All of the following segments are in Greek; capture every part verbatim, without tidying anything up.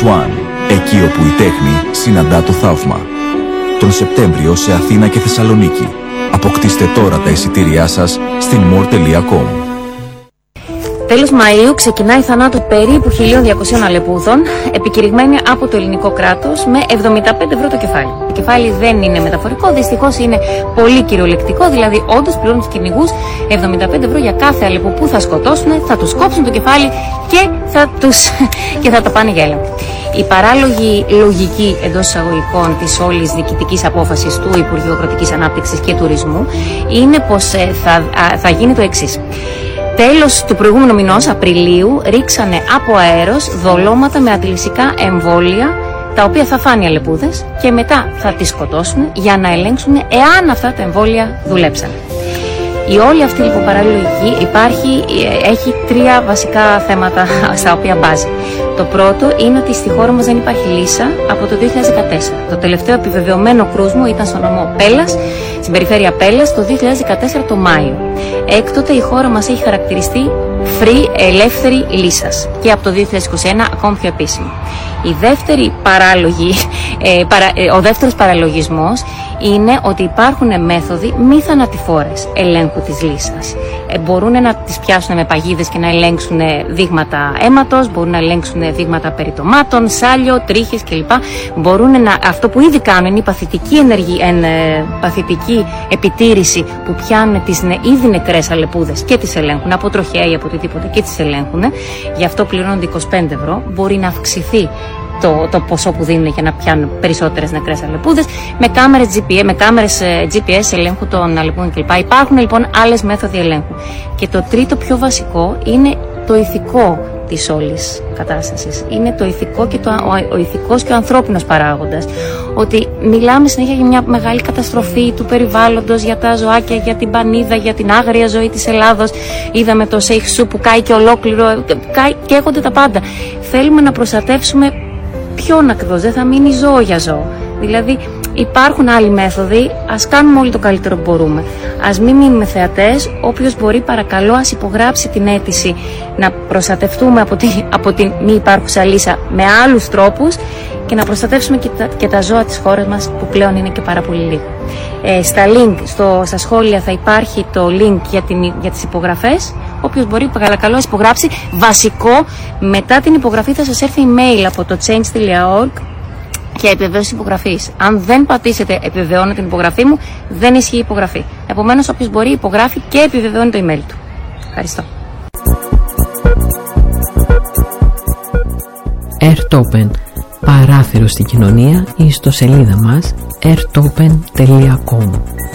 One, εκεί όπου η τέχνη συναντά το θαύμα. Τον Σεπτέμβριο σε Αθήνα και Θεσσαλονίκη. Αποκτήστε τώρα τα εισιτήριά σας στην more τελεία com. Τέλος Μαΐου ξεκινάει η θανάτου περίπου χίλια διακοσίων αλεπούδων, επικηρυγμένη από το ελληνικό κράτος με εβδομήντα πέντε ευρώ το κεφάλι. Το κεφάλι δεν είναι μεταφορικό, δυστυχώς είναι πολύ κυριολεκτικό, δηλαδή όντως πληρώνουν τους κυνηγούς εβδομήντα πέντε ευρώ για κάθε αλεπού που θα σκοτώσουν, θα τους κόψουν το κεφάλι και θα, τους, και θα τα πάνε για έλεγχο. Η παράλογη λογική εντός εισαγωγικών της όλης διοικητικής απόφασης του Υπουργείου Αγροτικής Ανάπτυξης και Τουρισμού είναι πως θα, θα γίνει το εξής. Τέλος του προηγούμενου μηνός, Απριλίου, ρίξανε από αέρος δολώματα με αντιλυσικά εμβόλια, τα οποία θα φάνε οι αλεπούδες και μετά θα τις σκοτώσουν για να ελέγξουν εάν αυτά τα εμβόλια δουλέψαν. Η όλη αυτή λοιπόν παραλογική υπάρχει, έχει τρία βασικά θέματα στα οποία μπάζει. Το πρώτο είναι ότι στη χώρα μας δεν υπάρχει λύσα από το δύο χιλιάδες δεκατέσσερα. Το τελευταίο επιβεβαιωμένο κρούσμο ήταν στο νομό Πέλλας, στην περιφέρεια Πέλλας, το δύο χιλιάδες δεκατέσσερα το Μάιο. Έκτοτε η χώρα μας έχει χαρακτηριστεί free, ελεύθερη λύσας και από το δύο χιλιάδες είκοσι ένα ακόμη πιο επίσημη. Η δεύτερη παράλογη, ε, παρα, ε, ο δεύτερος παραλογισμός είναι ότι υπάρχουν μέθοδοι μη θανατηφόρες ελέγχου της λύσας. Ε, μπορούν να τις πιάσουν με παγίδες και να ελέγξουν δείγματα αίματος, μπορούν να ελέγξουν δείγματα περιτομάτων, σάλιο, τρίχες κλπ. Μπορούν να, αυτό που ήδη κάνουν είναι η παθητική, ενεργη, εν, ε, παθητική επιτήρηση που πιάνουν τις ν, ήδη νεκρές αλεπούδες και τις ελέγχουν από τροχέα ή από οτιδήποτε και τις ελέγχουν. Γι' αυτό πληρώνονται είκοσι πέντε ευρώ. Μπορεί να αυξηθεί Το, το ποσό που δίνουν για να πιάνουν περισσότερες νεκρές αλεπούδες με κάμερες τζι πι ες, με κάμερες τζι πι ες ελέγχου των αλεπούδων κλπ. Υπάρχουν λοιπόν άλλες μέθοδοι ελέγχου. Και το τρίτο πιο βασικό είναι το ηθικό της όλης κατάστασης. Είναι το ηθικό και το, ο, ο ηθικός και ο ανθρώπινος παράγοντας. Ότι μιλάμε συνέχεια για μια μεγάλη καταστροφή του περιβάλλοντος, για τα ζωάκια, για την πανίδα, για την άγρια ζωή της Ελλάδος. Είδαμε το Σέιχσου που κάει και ολόκληρο, κάει, καίγονται τα πάντα. Θέλουμε να προστατεύσουμε ποιον ακριβώς, δεν θα μείνει ζώο για ζώο. Δηλαδή υπάρχουν άλλοι μέθοδοι, ας κάνουμε όλοι το καλύτερο που μπορούμε. Ας μην μείνουμε θεατές, όποιος μπορεί παρακαλώ ας υπογράψει την αίτηση να προστατευτούμε από την, από την μη υπάρχουσα λύσα με άλλους τρόπους και να προστατεύσουμε και τα, και τα ζώα της χώρας μας που πλέον είναι και πάρα πολύ λίγο. Ε, στα link, στο, στα σχόλια θα υπάρχει το link για, την, για τις υπογραφές. Όποιος μπορεί παρακαλώ υπογράψει. Βασικό, μετά την υπογραφή θα σας έρθει email από το change τελεία org και επιβεβαίωση υπογραφής. Αν δεν πατήσετε επιβεβαιώνω την υπογραφή μου, δεν ισχύει η υπογραφή. Επομένως, όποιος μπορεί υπογράφει και επιβεβαιώνει το email του. Ευχαριστώ. Airtopen. Παράθυρο στην κοινωνία ή ιστοσελίδα μας airtopen τελεία com.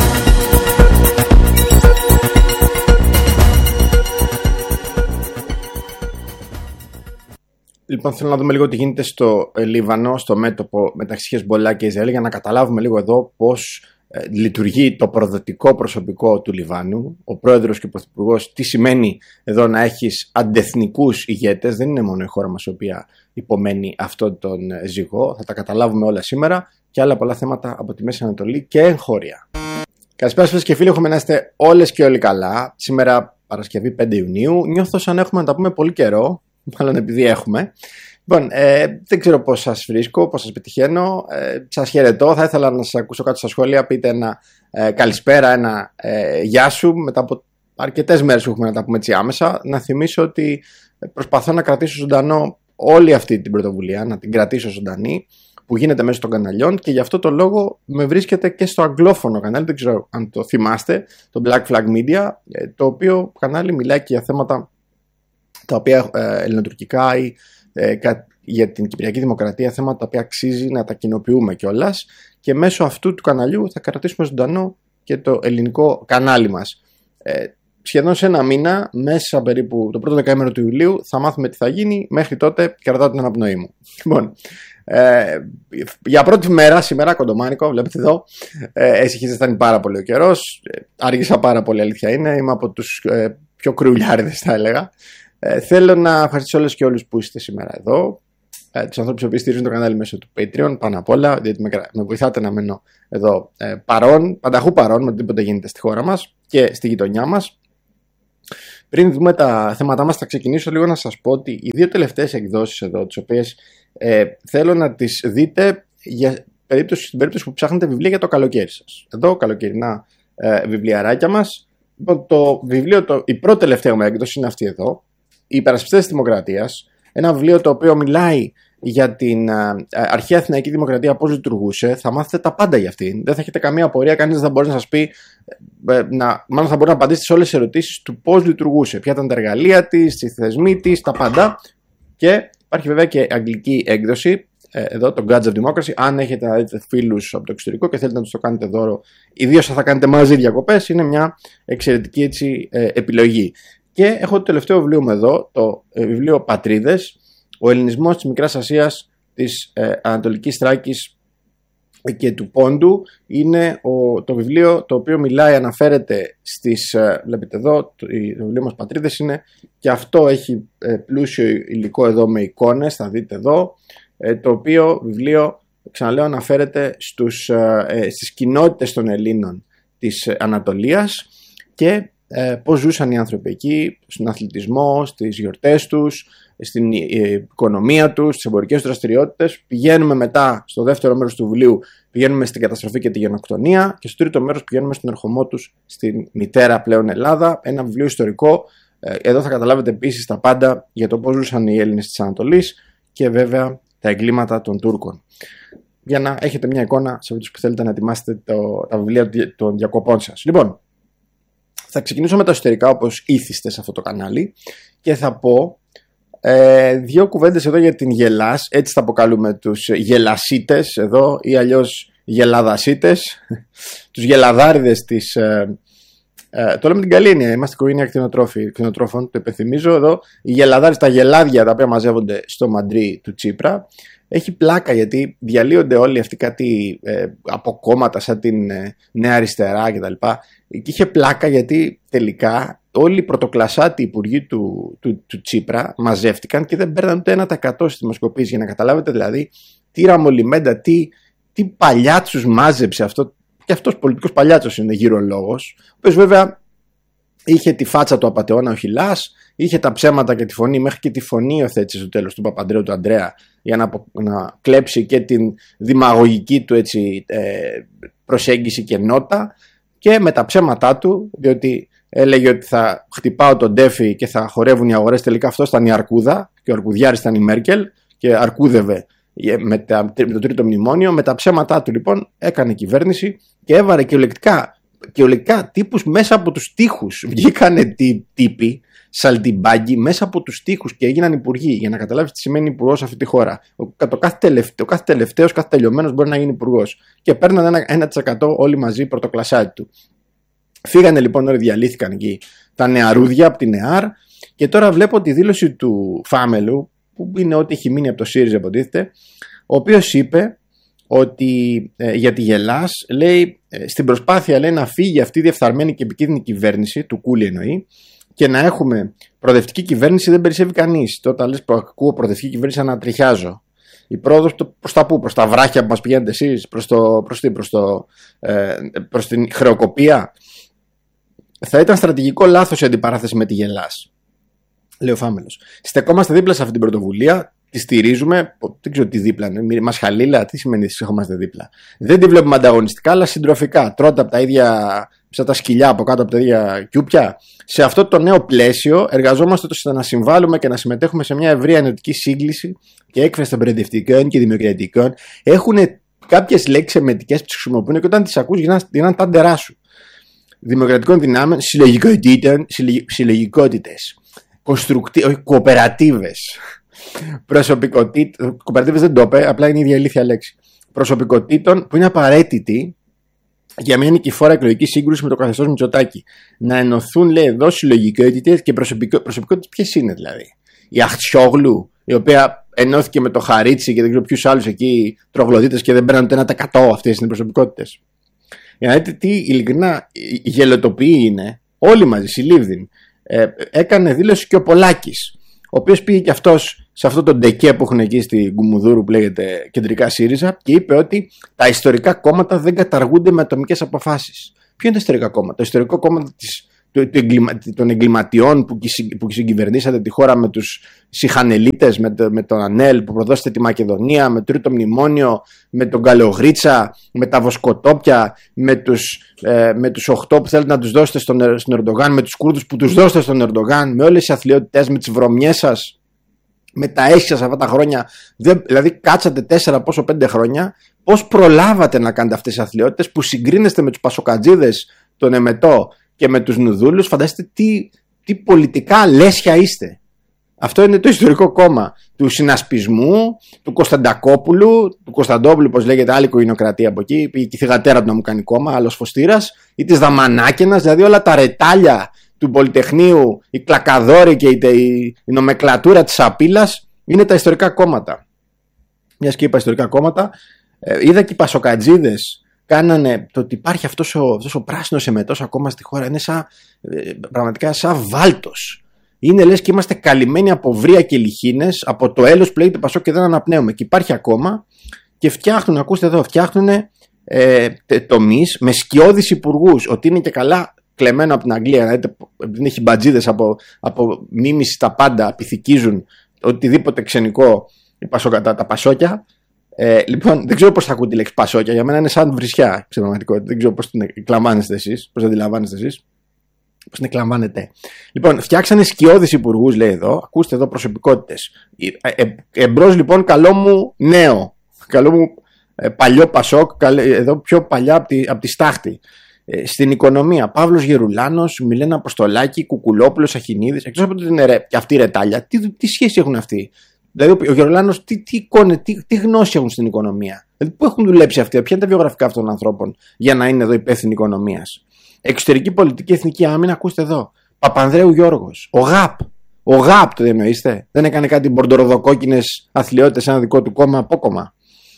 Λοιπόν, θέλω να δούμε λίγο τι γίνεται στο Λίβανο, στο μέτωπο μεταξύ Χεσμπολά και Ισραήλ, για να καταλάβουμε λίγο εδώ πώς ε, λειτουργεί το προδοτικό προσωπικό του Λιβάνου, ο πρόεδρος και ο πρωθυπουργός, τι σημαίνει εδώ να έχεις αντεθνικούς ηγέτες. Δεν είναι μόνο η χώρα μας η οποία υπομένει αυτόν τον ζυγό. Θα τα καταλάβουμε όλα σήμερα και άλλα πολλά θέματα από τη Μέση Ανατολή και εγχώρια. Καλησπέρα σας και φίλοι, έχουμε να είστε όλες και όλοι καλά. Σήμερα Παρασκευή πέντε Ιουνίου. Νιώθω σαν έχουμε να τα πούμε πολύ καιρό. Μάλλον επειδή έχουμε. Λοιπόν, ε, δεν ξέρω πώς σας βρίσκω, πώς σας πετυχαίνω. Ε, σας χαιρετώ. Θα ήθελα να σας ακούσω κάτω στα σχόλια. Πείτε ένα ε, καλησπέρα, ένα ε, γεια σου. Μετά από αρκετές μέρες που έχουμε να τα πούμε έτσι άμεσα. Να θυμίσω ότι προσπαθώ να κρατήσω ζωντανό όλη αυτή την πρωτοβουλία, να την κρατήσω ζωντανή, που γίνεται μέσω των καναλιών, και γι' αυτό το λόγο με βρίσκεται και στο αγγλόφωνο κανάλι. Δεν ξέρω αν το θυμάστε, το Black Flag Media, το οποίο κανάλι μιλάει και για θέματα τα οποία ε, ελληνοτουρκικά ή ε, για την Κυπριακή Δημοκρατία, θέματα τα οποία αξίζει να τα κοινοποιούμε κιόλας, και μέσω αυτού του καναλιού θα κρατήσουμε ζωντανό και το ελληνικό κανάλι μας. Ε, σχεδόν σε ένα μήνα, μέσα περίπου το πρώτο δεκαήμερο του Ιουλίου, θα μάθουμε τι θα γίνει. Μέχρι τότε κρατάω την αναπνοή μου. Λοιπόν, ε, για πρώτη μέρα σήμερα, κοντομάνικο, βλέπετε εδώ, ε, εσυχίζεσταν πάρα πολύ ο καιρός. Ε, άργησα πάρα πολύ, αλήθεια είναι. Είμαι από τους ε, πιο κρυουλιάριδες, θα έλεγα. Ε, θέλω να ευχαριστήσω όλες και όλους που είστε σήμερα εδώ. Ε, τους ανθρώπους που στηρίζουν το κανάλι μέσω του Patreon, πάνω απ' όλα, διότι με, με βοηθάτε να μένω εδώ ε, παρόν, πανταχού παρόν, με οτιδήποτε γίνεται στη χώρα μας και στη γειτονιά μας. Πριν δούμε τα θέματά μας, θα ξεκινήσω λίγο να σας πω ότι οι δύο τελευταίες εκδόσεις εδώ, τις οποίες ε, θέλω να τις δείτε για περίπτωση, στην περίπτωση που ψάχνετε βιβλία για το καλοκαίρι σας. Εδώ, καλοκαιρινά ε, βιβλιαράκια μας. Λοιπόν, το βιβλίο, το, η πρώτη τελευταία μου έκδοση είναι αυτή εδώ, «Οι Υπερασπιστές της Δημοκρατίας». Ένα βιβλίο το οποίο μιλάει για την ε, αρχαία Αθηναϊκή Δημοκρατία, πώς λειτουργούσε. Θα μάθετε τα πάντα για αυτήν. Δεν θα έχετε καμία απορία, κανείς δεν θα μπορεί να σας πει, ε, να, μάλλον θα μπορεί να απαντήσει σε όλες τις ερωτήσεις του πώς λειτουργούσε, ποια ήταν τα εργαλεία της, οι θεσμοί της, τα πάντα. Και υπάρχει βέβαια και αγγλική έκδοση, ε, εδώ το Guardians of Democracy. Αν έχετε να δείτε φίλους από το εξωτερικό και θέλετε να τους το κάνετε δώρο, ιδίως αν θα κάνετε μαζί διακοπές, είναι μια εξαιρετική έτσι, ε, επιλογή. Και έχω το τελευταίο βιβλίο μου εδώ, το ε, βιβλίο Πατρίδες, ο ελληνισμός της Μικράς Ασίας, της ε, Ανατολικής Θράκης και του Πόντου. Είναι ο, το βιβλίο το οποίο μιλάει, αναφέρεται στις, ε, βλέπετε εδώ, το, το βιβλίο μας Πατρίδες είναι, και αυτό έχει ε, πλούσιο υλικό εδώ με εικόνες, θα δείτε εδώ, ε, το οποίο βιβλίο, ξαναλέω, αναφέρεται στους, ε, στις κοινότητες των Ελλήνων της Ανατολίας και ε, πώς ζούσαν οι άνθρωποι εκεί, στον αθλητισμό, στις γιορτές τους, στην οικονομία τους, στις εμπορικές δραστηριότητες. Πηγαίνουμε μετά στο δεύτερο μέρος του βιβλίου, πηγαίνουμε στην καταστροφή και τη γενοκτονία, και στο τρίτο μέρος πηγαίνουμε στον ερχομό τους στην μητέρα πλέον Ελλάδα. Ένα βιβλίο ιστορικό. Εδώ θα καταλάβετε επίσης τα πάντα για το πώς ζούσαν οι Έλληνες της Ανατολής και βέβαια τα εγκλήματα των Τούρκων. Για να έχετε μια εικόνα σε αυτούς που θέλετε να ετοιμάσετε το, τα βιβλία των διακοπών σας. Λοιπόν, θα ξεκινήσω με τα εσωτερικά όπως ήθιστε σε αυτό το κανάλι και θα πω Ε, δύο κουβέντες εδώ για την Γελάς, έτσι θα αποκαλούμε τους γελασίτες εδώ, ή αλλιώς γελαδασίτες, τους γελαδάριδες της, ε, ε, το λέμε την καλή έννοια, είμαστε οικογένεια κτηνοτρόφων, το υπενθυμίζω εδώ, οι γελαδάριδες, τα γελάδια τα οποία μαζεύονται στο μαντρί του Τσίπρα. Έχει πλάκα γιατί διαλύονται όλοι αυτοί κάτι ε, από κόμματα σαν την ε, Νέα Αριστερά κτλ. Και είχε πλάκα γιατί τελικά όλοι οι πρωτοκλασσάτοι υπουργοί του, του, του Τσίπρα μαζεύτηκαν και δεν παίρναν ούτε ένα τοις εκατό στις δημοσκοπήσεις. Για να καταλάβετε δηλαδή τι ραμολιμέντα, τι, τι παλιάτσους μάζεψε αυτό. Και αυτός πολιτικός παλιάτσος είναι γύρω λόγος. Ο οποίος βέβαια είχε τη φάτσα του απατεώνα ο Χιλάς, είχε τα ψέματα και τη φωνή, μέχρι και τη φωνή υιοθέτησε στο τέλος του Παπαντρέου του Ανδρέα για να, να κλέψει και την δημαγωγική του έτσι, ε, προσέγγιση και νότα, και με τα ψέματά του, διότι έλεγε ότι θα χτυπάω τον Ντέφι και θα χορεύουν οι αγορές. Τελικά αυτό ήταν η Αρκούδα και ο Αρκουδιάρης ήταν η Μέρκελ και αρκούδευε με, τα, με το τρίτο μνημόνιο. Με τα ψέματά του λοιπόν έκανε κυβέρνηση και έβαρε κυριολεκτικά, κυριολεκτικά τύπους μέσα από τους τοίχους. Βγήκανε τύ, τύποι, σαλτιμπάγκοι μέσα από τους τοίχους και έγιναν υπουργοί. Για να καταλάβεις τι σημαίνει υπουργός σε αυτή τη χώρα. Ο, το κάθε τελευταίο, κάθε τελευταίος, κάθε τελειωμένος μπορεί να γίνει υπουργός. Και παίρναν ένα, ένα τοις εκατό όλοι μαζί πρωτοκλασσάτι του. Φύγανε λοιπόν όλοι, διαλύθηκαν εκεί τα νεαρούδια από την ΕΑΡ, και τώρα βλέπω τη δήλωση του Φάμελου, που είναι ό,τι έχει μείνει από το ΣΥΡΙΖΑ υποτίθεται, ο οποίος είπε ότι ε, για τη Γελάς, λέει, ε, στην προσπάθεια λέει, να φύγει αυτή η διεφθαρμένη και επικίνδυνη κυβέρνηση, του Κούλι εννοεί, και να έχουμε προοδευτική κυβέρνηση, δεν περισσεύει κανείς. Τότε λες που ακούω προοδευτική κυβέρνηση ανατριχιάζω. Η πρόοδος προς τα πού, προς τα βράχια που μας πηγαίνετε εσείς, προς, το, προς, τι, προς, το, ε, προς την χρεοκοπία. Θα ήταν στρατηγικό λάθος η αντιπαράθεση με τη Γελάς, λέει ο Φάμελος. Στεκόμαστε δίπλα σε αυτή την πρωτοβουλία, τη στηρίζουμε. Δεν ξέρω τι δίπλα είναι. Μας χαλίλα, τι σημαίνει στεκόμαστε δίπλα. Δεν τη βλέπουμε ανταγωνιστικά, αλλά συντροφικά. Τρώτε από τα ίδια, σαν τα σκυλιά από κάτω από τα ίδια κιούπια. Σε αυτό το νέο πλαίσιο εργαζόμαστε ώστε να συμβάλλουμε και να συμμετέχουμε σε μια ευρεία ενωτική σύγκληση και έκφραση των προοδευτικών και δημοκρατικών. Έχουν κάποιες λέξεις εμετικές που τις χρησιμοποιούν και όταν τις ακούς γίνανε τα ντερά σου. Δημοκρατικών δυνάμεων, συλλογικότητων, συλλογικότητες, κοοπερατίβες, προσωπικότητες, κοοπερατίβες δεν το είπε, απλά είναι η ίδια ηλίθια λέξη, προσωπικότητων που είναι απαραίτητη για μια νικηφόρα εκλογική σύγκρουση με το καθεστώς Μητσοτάκη. Να ενωθούν, λέει εδώ, συλλογικότητες και προσωπικο... προσωπικότητες. Ποιες είναι δηλαδή? Η Αχτσιόγλου, η οποία ενώθηκε με το Χαρίτσι και δεν ξέρω ποιους άλλους εκεί τρογλωδίτες και δεν παίρνουν το ένα τοις εκατό αυτές είναι οι προσωπικότητες. Για να δείτε τι ειλικρινά γελοτοποιοί είναι, όλοι μαζί, συλλήβδιν. Ε, έκανε δήλωση και ο Πολάκης, ο οποίος πήγε και αυτός σε αυτό το ντεκέ που έχουν εκεί στην Κουμουνδούρου που λέγεται κεντρικά ΣΥΡΙΖΑ και είπε ότι τα ιστορικά κόμματα δεν καταργούνται με ατομικές αποφάσεις. Ποιο είναι το ιστορικό κόμμα? Το ιστορικό κόμμα της, των εγκληματιών που συγκυβερνήσατε τη χώρα με τους Σιχανελίτες, με, το, με τον Ανέλ που προδώσετε τη Μακεδονία, με το τρίτο μνημόνιο, με τον Καλογρίτσα, με τα Βοσκοτόπια, με τους, ε, με τους οχτώ που θέλετε να τους δώσετε στον, στον Ερντογάν, με τους Κούρδους που τους δώσετε στον Ερντογάν, με όλες τις αθλιότητες, με τις βρωμιές σας, με τα έσχη σας αυτά τα χρόνια. Δηλαδή κάτσατε τέσσερα πόσο πέντε χρόνια. Πώς προλάβατε να κάνετε αυτές τις αθλιότητες που συγκρίνεστε με τους Πασοκατζίδες, τον Εμετό και με τους Νουδούλους? Φανταστείτε τι, τι πολιτικά λέσια είστε. Αυτό είναι το ιστορικό κόμμα του συνασπισμού, του Κωνσταντακόπουλου, του Κωνσταντόπουλου, όπως λέγεται, άλλη οικογενειοκρατία από εκεί, η θυγατέρα του να μου κάνει κόμμα, άλλος Φωστήρας, ή της Δαμανάκαινας, δηλαδή όλα τα ρετάλια του Πολυτεχνείου, η Κλακαδόρη και η, η, η νομεκλατούρα της Απίλας είναι τα ιστορικά κόμματα. Μιας και είπα ιστορικά κόμματα, ε, είδα και οι Πασοκατζίδες κάνανε το ότι υπάρχει αυτός ο, αυτός ο πράσινος εμετός ακόμα στη χώρα, είναι σαν, ε, πραγματικά σαν βάλτος. Είναι λες και είμαστε καλυμμένοι από βρία και λιχίνες, από το έλος που λέγεται Πασόκ και δεν αναπνέουμε. Και υπάρχει ακόμα και φτιάχνουν, ακούστε εδώ, φτιάχνουν ε, τομείς με σκιώδεις υπουργούς, ότι είναι και καλά κλεμμένο από την Αγγλία, δηλαδή δεν έχει μπατζίδες από, από μίμηση τα πάντα, πυθικίζουν οτιδήποτε ξενικό τα, τα Πασόκια. Ε, λοιπόν, δεν ξέρω πώς θα ακούτε τη λέξη Πασόκια, για μένα είναι σαν βρισιά, πραγματικότητα. Δεν ξέρω πώς την εκλαμβάνεστε εσείς, πώς αντιλαμβάνεστε εσείς. Πώς την εκλαμβάνετε. Λοιπόν, φτιάξανε σκιώδεις υπουργούς, λέει εδώ. Ακούστε εδώ προσωπικότητες. Ε, ε, εμπρός λοιπόν, καλό μου νέο. Καλό μου ε, παλιό Πασόκ, καλέ, εδώ πιο παλιά από τη, από τη στάχτη. Ε, στην οικονομία, Παύλος Γερουλάνος, Μιλένα Αποστολάκη, Κουκουλόπουλος, Αχινίδης. Εκτός από ότι είναι ρε, και αυτή η ρετάλια, τι, τι σχέση έχουν αυτοί? Δηλαδή, ο Γερουλάνος, τι, τι, τι, τι γνώση έχουν στην οικονομία? Δηλαδή, πού έχουν δουλέψει αυτοί, ποια είναι τα βιογραφικά αυτών των ανθρώπων για να είναι εδώ υπεύθυνοι οικονομίας? Εξωτερική πολιτική, εθνική άμυνα, ακούστε εδώ. Παπανδρέου Γιώργος. Ο ΓΑΠ. Ο ΓΑΠ το εννοείστε? Δεν έκανε κάτι μπορντοροδοκόκκινες αθλιότητες σε ένα δικό του κόμμα, απόκομμα?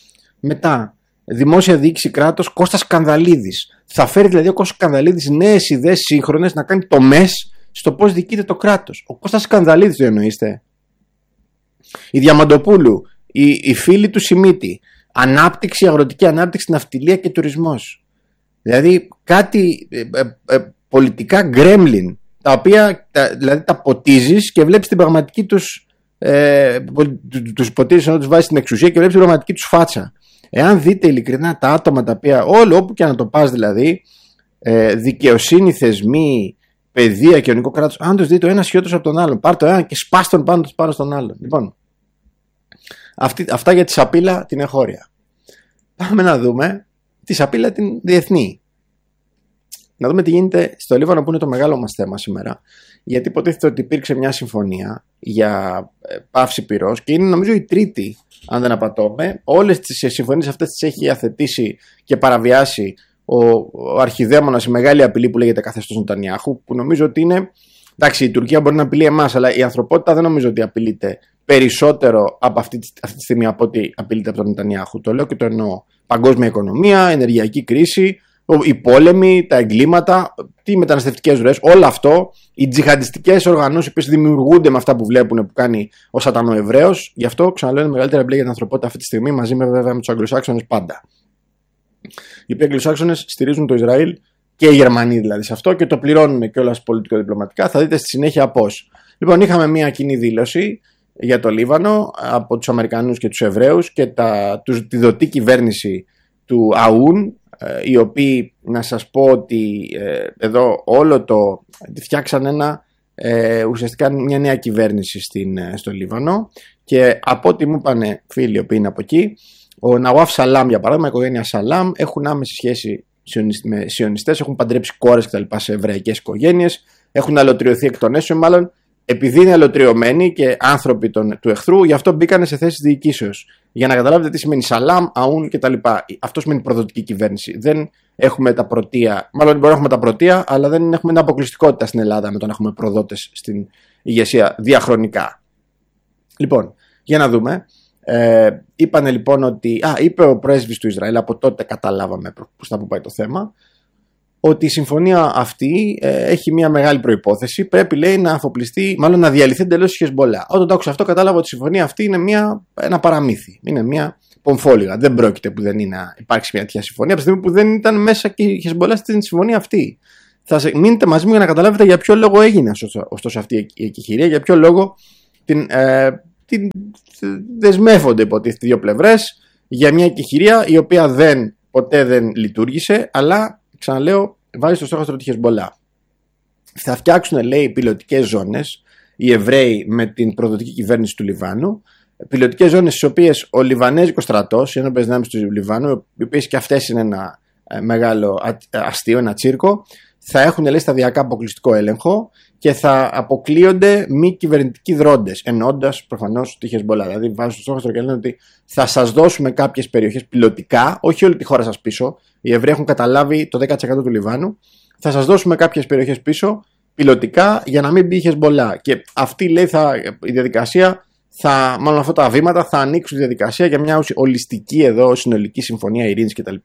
Μετά, δημόσια διοίκηση κράτος, Κώστας Σκανδαλίδης. Θα φέρει δηλαδή ο Κώστας Σκανδαλίδης νέες ιδέες σύγχρονες να κάνει τομές στο πώς διοικείται το κράτος. Ο Κώστας Σκανδαλίδης το εννοείστε? Η Διαμαντοπούλου, η, η φίλη του Σιμίτη. Ανάπτυξη, αγροτική ανάπτυξη, ναυτιλία και τουρισμός. Δηλαδή κάτι ε, ε, ε, πολιτικά γκρέμλιν, τα οποία τα, δηλαδή τα ποτίζεις και βλέπεις την πραγματική τους ε, τους ποτίζεις ενώ τους βάζεις στην εξουσία και βλέπεις την πραγματική τους φάτσα. Εάν δείτε ειλικρινά τα άτομα τα οποία όλο όπου και να το πας, δηλαδή ε, δικαιοσύνη, θεσμοί, παιδεία, κοινωνικό κράτος, αν τους δείτε ο ένας χειρότερος από τον άλλον, πάρ' το ένα και σπάς τον πάνω, πάνω στον άλλον. Λοιπόν, αυτή, αυτά για τη σαπίλα την εγχώρια. Πάμε να δούμε τη σαπίλα την διεθνή. Να δούμε τι γίνεται στο Λίβανο, που είναι το μεγάλο μας θέμα σήμερα. Γιατί υποτίθεται ότι υπήρξε μια συμφωνία για πάυση πυρός και είναι νομίζω η τρίτη, αν δεν απατώμε. Όλες τις συμφωνίες αυτές τις έχει αθετήσει και παραβιάσει ο, ο αρχιδαίμονας, η μεγάλη απειλή που λέγεται καθεστώς Νετανιάχου, που νομίζω ότι είναι. Εντάξει, η Τουρκία μπορεί να απειλεί εμάς, αλλά η ανθρωπότητα δεν νομίζω ότι απειλείται περισσότερο από αυτή, αυτή τη στιγμή από ότι απειλείται από τον Νετανιάχου. Το λέω και το εννοώ. Παγκόσμια οικονομία, ενεργειακή κρίση, οι πόλεμοι, τα εγκλήματα, οι μεταναστευτικές ροές, όλο αυτό, οι τζιχαντιστικές οργανώσεις που δημιουργούνται με αυτά που βλέπουν που κάνει ο Σατανοεβραίος. Γι' αυτό ξαναλέω είναι μεγαλύτερη εμπλέκεια για την ανθρωπότητα αυτή τη στιγμή, μαζί με βέβαια με τους Αγγλοσάξονες πάντα. Οι οποίοι Αγγλοσάξονες στηρίζουν το Ισραήλ και οι Γερμανοί δηλαδή σε αυτό και το πληρώνουν κιόλας πολιτικο-διπλωματικά. Θα δείτε στη συνέχεια πώς. Λοιπόν, είχαμε μια κοινή δήλωση για το Λίβανο από τους Αμερικανούς και τους Εβραίους και τα, τους, τη δοτή κυβέρνηση του ΑΟΥΝ, οι οποίοι, να σας πω ότι ε, εδώ όλο το φτιάξαν ένα ε, ουσιαστικά μια νέα κυβέρνηση στην, στο Λίβανο, και από ό,τι μου είπαν φίλοι οι οποίοι είναι από εκεί, ο Ναουάφ Σαλάμ για παράδειγμα, η οικογένεια Σαλάμ έχουν άμεση σχέση με σιωνιστές, έχουν παντρέψει κόρες κτλ. Σε εβραϊκές οικογένειες, έχουν αλωτριωθεί εκ των έσεων μάλλον. Επειδή είναι αλωτριωμένοι και άνθρωποι των, του εχθρού, γι' αυτό μπήκανε σε θέσεις διοικήσεως. Για να καταλάβετε τι σημαίνει Σαλάμ, Αούν κτλ. Αυτό σημαίνει προδοτική κυβέρνηση. Δεν έχουμε τα πρωτεία, μάλλον μπορεί να έχουμε τα πρωτεία, αλλά δεν έχουμε την αποκλειστικότητα στην Ελλάδα με το να έχουμε προδότες στην ηγεσία διαχρονικά. Λοιπόν, για να δούμε. Ε, είπανε λοιπόν ότι. Α, είπε ο πρέσβης του Ισραήλ, από τότε καταλάβαμε προς τα που πάει το θέμα, ότι η συμφωνία αυτή ε, έχει μια μεγάλη προϋπόθεση. Πρέπει, λέει, να αφοπλιστεί, μάλλον να διαλυθεί εντελώς η Χεσμπολά. Όταν το άκουσα αυτό, κατάλαβα ότι η συμφωνία αυτή είναι μια, ένα παραμύθι. Είναι μια πομφόλιγα. Δεν πρόκειται που δεν είναι να υπάρξει μια τέτοια συμφωνία, από τη στιγμή που δεν ήταν μέσα και η Χεσμπολά στην συμφωνία αυτή. Θα σε, μείνετε μαζί μου για να καταλάβετε για ποιο λόγο έγινε ωστόσο αυτή η εκεχηρία, για ποιο λόγο την, ε, την δεσμεύονται υποτίθεται δύο πλευρές για μια εκεχηρία η οποία δεν, ποτέ δεν λειτουργήσε, αλλά ξαναλέω βάζει στο στόχαστρο τη Χεσμπολά. Θα φτιάξουν, λέει, πιλωτικές ζώνες οι Εβραίοι με την προδοτική κυβέρνηση του Λιβάνου. Πιλωτικές ζώνες στις οποίες ο Λιβανέζικος στρατός, οι ένοπλες δυνάμεις του Λιβάνου, οι οποίες και αυτές είναι ένα μεγάλο αστείο, ένα τσίρκο, θα έχουν, λέει, σταδιακά αποκλειστικό έλεγχο και θα αποκλείονται μη κυβερνητικοί δρόντες, εννοώντας προφανώς τη Χεσμπολά. Δηλαδή, βάζουν στο στόχαστρο και λένε ότι θα σας δώσουμε κάποιες περιοχές πιλωτικά, όχι όλη τη χώρα σας πίσω. Οι Εβραίοι έχουν καταλάβει το δέκα τοις εκατό του Λιβάνου. Θα σας δώσουμε κάποιες περιοχές πίσω πιλωτικά για να μην μπει η Χεσμπολά. Και αυτή, λέει, θα, η διαδικασία, θα, μάλλον αυτά τα βήματα θα ανοίξουν τη διαδικασία για μια ολιστική εδώ συνολική συμφωνία ειρήνης κτλ.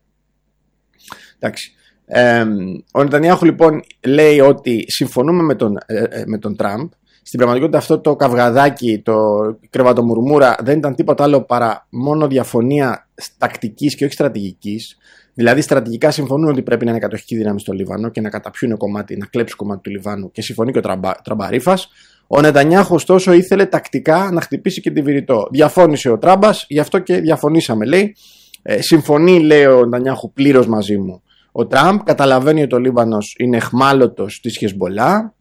Εντάξει. Ε, ο Νετανιάχου λοιπόν λέει ότι συμφωνούμε με τον, ε, με τον Τραμπ. Στην πραγματικότητα αυτό το καυγαδάκι, το κρεβατομουρμούρα δεν ήταν τίποτα άλλο παρά μόνο διαφωνία τακτικής και όχι στρατηγικής. Δηλαδή στρατηγικά συμφωνούν ότι πρέπει να είναι κατοχική δύναμη στο Λίβανο και να καταπιούν κομμάτι, να κλέψουν κομμάτι του Λιβάνου και συμφωνεί και ο Τραμπα, Τραμπαρίφας. Ο Νετανιάχου ωστόσο ήθελε τακτικά να χτυπήσει και τη Βηρητό. Διαφώνησε ο Τράμπας, γι' αυτό και διαφωνήσαμε, λέει. Ε, συμφωνεί, λέει ο Νετανιάχου, πλήρως μαζί μου ο Τραμπ. Καταλαβαίνει ότι ο Λίβανος είναι εχμάλωτος της Χεσμπολά.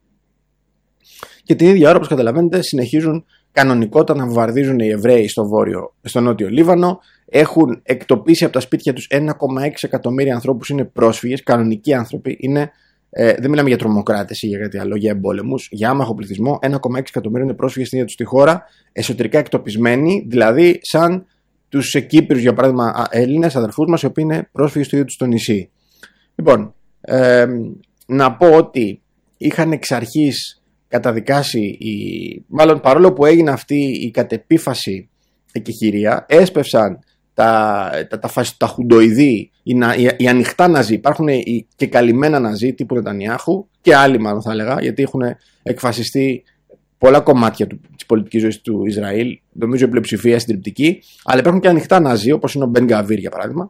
Και την ίδια ώρα, όπως καταλαβαίνετε, συνεχίζουν κανονικότατα να βομβαρδίζουν οι Εβραίοι στο, βόρειο, στο νότιο Λίβανο. Έχουν εκτοπίσει από τα σπίτια τους ένα κόμμα έξι εκατομμύρια ανθρώπους, είναι πρόσφυγες, κανονικοί άνθρωποι. Είναι, ε, δεν μιλάμε για τρομοκράτες ή για κάτι άλλο, για εμπόλεμους, για άμαχο πληθυσμό. ένα κόμμα έξι εκατομμύρια είναι πρόσφυγες στην ίδια τους τη χώρα, εσωτερικά εκτοπισμένοι, δηλαδή σαν τους Κύπριους, για παράδειγμα, Έλληνες αδερφούς μας, οι οποίοι είναι πρόσφυγες στο ίδιο τους το νησί. Λοιπόν, ε, να πω ότι είχαν εξ αρχής καταδικάσει, η... μάλλον παρόλο που έγινε αυτή η κατεπίφαση εκεχηρία, έσπευσαν τα, τα, τα, τα, τα χουντοειδή, οι, οι, οι ανοιχτά ναζί, υπάρχουν οι και καλυμμένα ναζί τύπου Νετανιάχου και άλλοι μάλλον θα έλεγα, γιατί έχουν εκφασιστεί πολλά κομμάτια του, της πολιτικής ζωής του Ισραήλ, νομίζω η πλειοψηφία συντριπτική, αλλά υπάρχουν και ανοιχτά ναζί, όπως είναι ο Μπεν Γκαβίρ για παράδειγμα,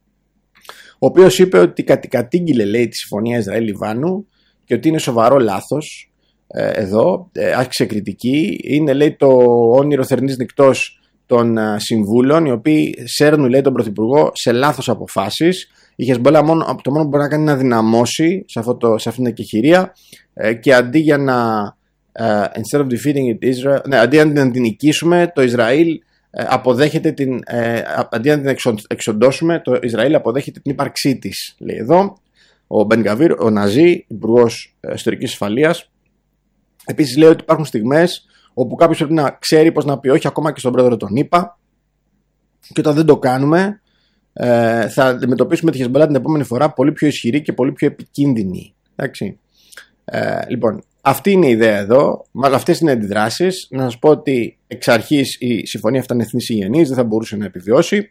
ο οποίος είπε ότι κατήγγειλε, λέει, τη συμφωνία Ισραήλ-Λιβάνου και ότι είναι σοβαρό λάθος ε, εδώ, ε, άσκησε κριτική. Είναι, λέει, το όνειρο θερινής νυκτός των uh, συμβούλων, οι οποίοι σέρνουν, λέει, τον Πρωθυπουργό σε λάθος αποφάσεις. Η Χεσμπολά μόνο, το μόνο που μπορεί να κάνει είναι να δυναμώσει σε, αυτό το, σε αυτήν την εκεχηρία ε, και αντί για να uh, instead of defeating it Israel, ναι, αντί να την νικήσουμε, το Ισραήλ ε, αποδέχεται την, ε, αντί να την εξο, εξοντώσουμε, το Ισραήλ αποδέχεται την ύπαρξή της, λέει εδώ ο Μπεν Γκαβίρ, ο Ναζί, υπουργός εσωτερικής ασφαλείας. Επίσης λέει ότι υπάρχουν στιγμές όπου κάποιος πρέπει να ξέρει πώς να πει όχι ακόμα και στον πρόεδρο των ΗΠΑ, και όταν δεν το κάνουμε ε, θα αντιμετωπίσουμε τη Χεσμπολά την επόμενη φορά πολύ πιο ισχυρή και πολύ πιο επικίνδυνη. Εντάξει. Ε, λοιπόν, αυτή είναι η ιδέα εδώ, μάλλον αυτές είναι οι αντιδράσεις. Να σας πω ότι εξ αρχής η συμφωνία αυτά είναι εθνής υγιεινής, δεν θα μπορούσε να επιβιώσει.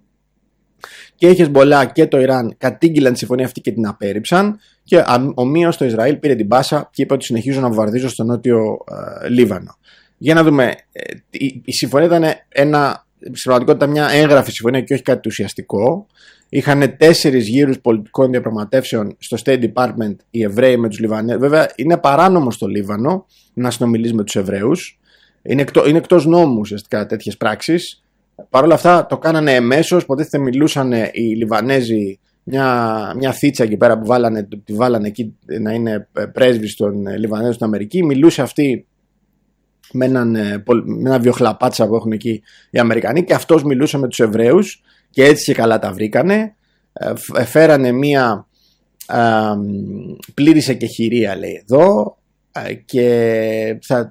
Και η Χεσμπολά και το Ιράν κατήγγειλαν τη συμφωνία αυτή και την απέρριψαν. Και ομοίως το Ισραήλ πήρε την πάσα και είπε ότι συνεχίζουν να βομβαρδίζουν στο νότιο ε, Λίβανο. Για να δούμε, ε, η, η συμφωνία ήταν ένα, στην πραγματικότητα μια έγγραφη συμφωνία και όχι κάτι ουσιαστικό. Είχαν τέσσερις γύρους πολιτικών διαπραγματεύσεων στο State Department οι Εβραίοι με τους Λιβανέζους. Βέβαια, είναι παράνομο στο Λίβανο να συνομιλείς με τους Εβραίους. Είναι, εκτό, είναι εκτός νόμου ουσιαστικά τέτοιες πράξεις. Παρ' όλα αυτά το κάνανε εμέσως, υποτίθεται μιλούσαν οι Λιβανέζοι, μια, μια θίτσα εκεί πέρα που βάλανε, τη βάλανε εκεί να είναι πρέσβης των Λιβανέζων στην Αμερική. Μιλούσε αυτή με, έναν, με ένα βιοχλαπάτσα που έχουν εκεί οι Αμερικανοί και αυτός μιλούσε με τους Εβραίους και έτσι και καλά τα βρήκανε. Φέρανε μια α, πλήρης εκεχηρία, λέει εδώ, και, θα,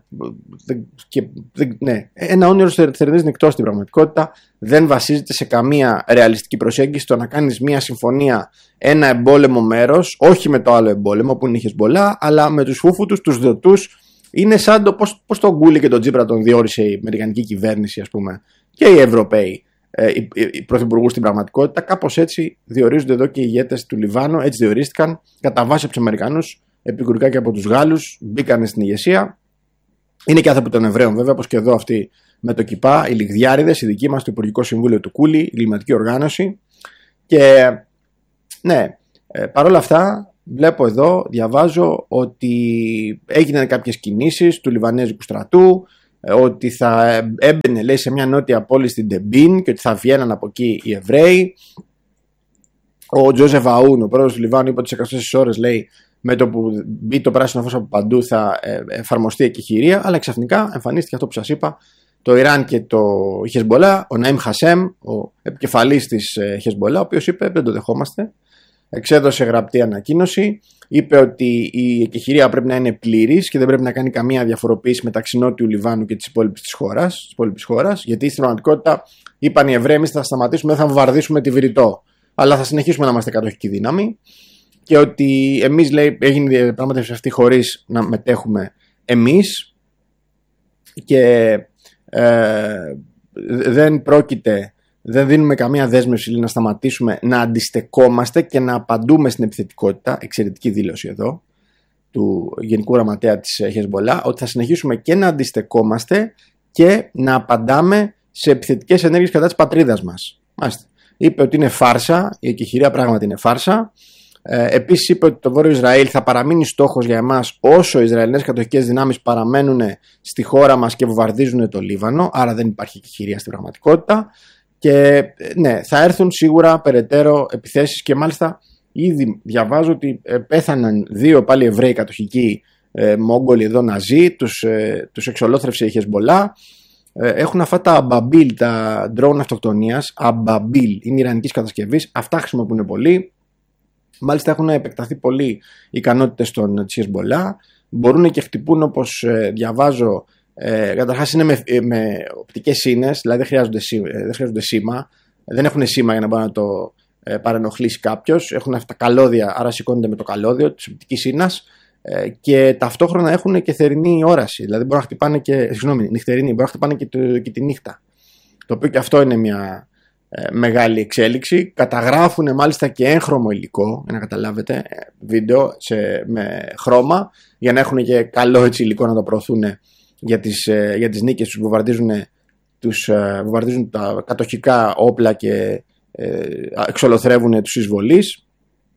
και ναι, ένα όνειρο θερινής νυκτός στην πραγματικότητα δεν βασίζεται σε καμία ρεαλιστική προσέγγιση. Το να κάνεις μια συμφωνία, ένα εμπόλεμο μέρος, όχι με το άλλο εμπόλεμο που είναι η Χεσμπολά, αλλά με τους φούφουτους, τους δοτούς, είναι σαν το πώς, πώς τον Γκούλι και τον Τζίπρα τον διόρισε η αμερικανική κυβέρνηση, ας πούμε, και οι Ευρωπαίοι ε, οι, οι πρωθυπουργούς στην πραγματικότητα. Κάπως έτσι διορίζονται εδώ και οι ηγέτες του Λιβάνου, έτσι διορίστηκαν κατά βάση από τους Αμερικανούς, επικουρικά και από τους Γάλλους, μπήκανε στην ηγεσία. Είναι και άνθρωποι των Εβραίων, βέβαια, όπως και εδώ αυτοί με το ΚΙΠΑ, οι Λιγδιάριδες, οι δικοί μας, το Υπουργικό Συμβούλιο του Κούλι, η κλιματική οργάνωση. Και ναι, ε, παρόλα αυτά, βλέπω εδώ, διαβάζω ότι έγιναν κάποιες κινήσεις του Λιβανέζικου στρατού, ότι θα έμπαινε, λέει, σε μια νότια πόλη στην Τεμπίν και ότι θα βγαίναν από εκεί οι Εβραίοι. Ο Τζόζεφ Αούν, ο πρόεδρος του Λιβάνου, είπε ότι σε είκοσι τέσσερις ώρες, λέει, με το που μπει το πράσινο φως από παντού θα εφαρμοστεί η εκεχηρία, αλλά ξαφνικά εμφανίστηκε αυτό που σας είπα, το Ιράν και το Χεσμπολά, ο Ναΐμ Χασέμ, ο επικεφαλής της Χεσμπολά, ο οποίος είπε δεν το δεχόμαστε, εξέδωσε γραπτή ανακοίνωση, είπε ότι η εκεχηρία πρέπει να είναι πλήρης και δεν πρέπει να κάνει καμία διαφοροποίηση μεταξύ Νότιου Λιβάνου και της υπόλοιπης της χώρας, της υπόλοιπης χώρας, γιατί στην πραγματικότητα είπαν οι Εβραίοι, εμείς θα σταματήσουμε, δεν θα βομβαρδίσουμε τη Βηρητό, αλλά θα συνεχίσουμε να είμαστε κατοχική δύναμη, και ότι εμείς, λέει, έγινε η διαπραγμάτευση αυτή χωρίς να μετέχουμε εμείς και ε, δεν πρόκειται, δεν δίνουμε καμία δέσμευση, λέει, να σταματήσουμε να αντιστεκόμαστε και να απαντούμε στην επιθετικότητα. Εξαιρετική δήλωση εδώ του Γενικού Γραμματέα της Χεσμπολά, ότι θα συνεχίσουμε και να αντιστεκόμαστε και να απαντάμε σε επιθετικές ενέργειες κατά της πατρίδας μας. Μάλιστα. Είπε ότι είναι φάρσα, η εκεχηρία πράγματι είναι φάρσα. Ε, επίσης είπε ότι το Βόρειο Ισραήλ θα παραμείνει στόχος για εμάς όσο οι Ισραηλινές κατοχικές δυνάμεις παραμένουν στη χώρα μας και βομβαρδίζουν το Λίβανο, άρα δεν υπάρχει εκεχηρία στην πραγματικότητα. Και ναι, θα έρθουν σίγουρα περαιτέρω επιθέσεις και μάλιστα ήδη διαβάζω ότι πέθαναν δύο πάλι Εβραίοι κατοχικοί ε, Μόγγολοι εδώ Ναζί, τους, ε, τους εξολόθρευσε η Χεσμπολά. Ε, έχουν αυτά τα αμπαμπίλ, τα drone αυτοκτονίας, αμπαμπίλ, είναι ιρανικής κατασκευής, αυτά χρησιμοποιούν πολύ. Μάλιστα έχουν επεκταθεί πολύ οι ικανότητες των Χεσμπολά, μπορούν και χτυπούν, όπως ε, διαβάζω. Ε, καταρχάς είναι με, με οπτικές σύνες, δηλαδή δεν χρειάζονται, δεν χρειάζονται σήμα, δεν έχουν σήμα για να μπορεί να το ε, παρενοχλήσει κάποιος. Έχουν αυτά τα καλώδια, άρα σηκώνονται με το καλώδιο της οπτικής σύνας ε, και ταυτόχρονα έχουν και θερινή όραση, δηλαδή μπορούν να χτυπάνε και, συγγνώμη, νυχτερινή, μπορούν να χτυπάνε και, το, και τη νύχτα. Το οποίο και αυτό είναι μια ε, μεγάλη εξέλιξη. Καταγράφουν μάλιστα και έγχρωμο υλικό, για να καταλάβετε, βίντεο σε, με χρώμα, για να έχουν και καλό έτσι υλικό να το προωθούν για τις, για τις νίκες τους, βομβαρδίζουν, τους βομβαρδίζουν τα κατοχικά όπλα και ε, εξολοθρεύουν τους εισβολείς.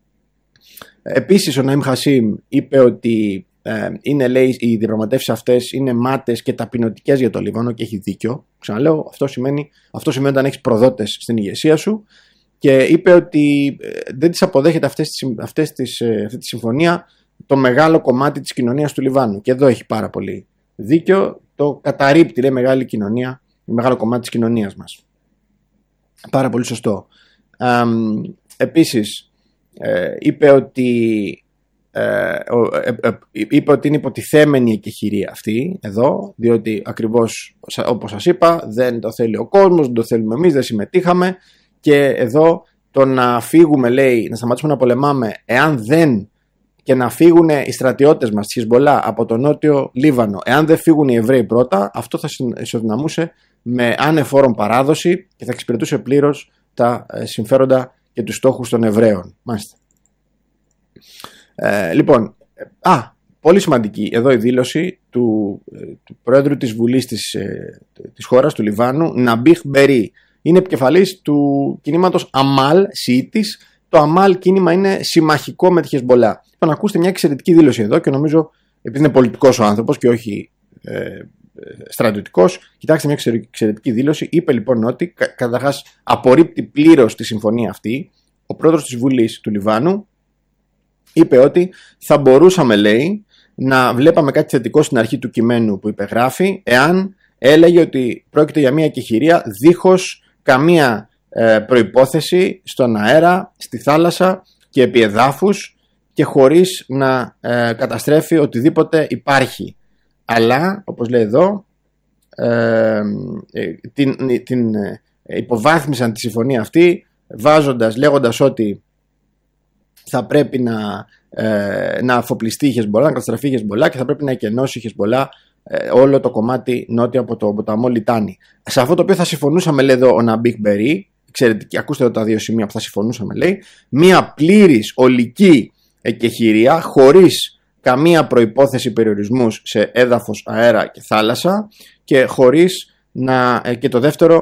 Επίσης ο Ναΐμ Χασίμ είπε ότι ε, είναι, λέει, οι διαπραγματεύσεις αυτές είναι μάτες και ταπεινωτικές για το Λίβανο και έχει δίκιο. Ξαναλέω, αυτό σημαίνει, αυτό σημαίνει όταν έχεις προδότες στην ηγεσία σου, και είπε ότι δεν τις αποδέχεται αυτές, αυτές τις, αυτή τη συμφωνία το μεγάλο κομμάτι της κοινωνίας του Λιβάνου, και εδώ έχει πάρα πολύ δίκιο, το καταρρίπτει, λέει, μεγάλη κοινωνία, μεγάλο κομμάτι της κοινωνίας μας. Πάρα πολύ σωστό. Ε, επίσης ε, είπε ότι ε, ε, ε, είπε ότι είναι υποτιθέμενη η εκεχηρία αυτή εδώ, διότι ακριβώς όπως σας είπα δεν το θέλει ο κόσμος, δεν το θέλουμε εμείς, δεν συμμετείχαμε, και εδώ το να φύγουμε, λέει, να σταματήσουμε να πολεμάμε εάν δεν, και να φύγουν οι στρατιώτες μας της Χεσμπολά από το νότιο Λίβανο, εάν δεν φύγουν οι Εβραίοι πρώτα, αυτό θα ισοδυναμούσε με άνεφόρον παράδοση και θα εξυπηρετούσε πλήρως τα συμφέροντα και τους στόχους των Εβραίων. Μάλιστα. Ε, λοιπόν, α, πολύ σημαντική εδώ η δήλωση του, του Πρόεδρου της Βουλής της, της χώρας, του Λιβάνου, Ναμπίχ Μπερί. Είναι επικεφαλής του κινήματος Αμάλ, Σιήτης. Το Αμάλ κίνημα είναι συμμαχικό με τη Χεσμπολά. Λοιπόν, ακούστε μια εξαιρετική δήλωση εδώ, και νομίζω, επειδή είναι πολιτικός ο άνθρωπος και όχι ε, στρατιωτικός, κοιτάξτε μια εξαιρετική δήλωση. Είπε λοιπόν ότι καταρχάς απορρίπτει πλήρως τη συμφωνία αυτή. Ο πρόεδρος της Βουλής του Λιβάνου είπε ότι θα μπορούσαμε, λέει, να βλέπαμε κάτι θετικό στην αρχή του κειμένου που υπεγράφει, εάν έλεγε ότι πρόκειται για μια εκεχηρία δίχως καμία ε, προϋπόθεση στον αέρα, στη θάλασσα και επί εδάφους, και χωρίς να ε, καταστρέφει οτιδήποτε υπάρχει. Αλλά, όπως λέει εδώ, ε, ε, την, την ε, υποβάθμισαν τη συμφωνία αυτή, βάζοντας, λέγοντας ότι θα πρέπει να, ε, να αφοπλιστεί η Χεσμπολά, να καταστραφεί η Χεσμπολά, και θα πρέπει να εκενώσει η Χεσμπολά ε, όλο το κομμάτι νότια από το ποταμό Λιτάνι. Σε αυτό το οποίο θα συμφωνούσαμε, λέει εδώ ο Ναμπίχ Μπερί, εξαιρετική, ακούστε εδώ τα δύο σημεία που θα συμφωνούσαμε, λέει, μία πλήρης ολική εκεχηρία χωρίς καμία προϋπόθεση περιορισμούς σε έδαφος, αέρα και θάλασσα, και χωρίς να, και το δεύτερο,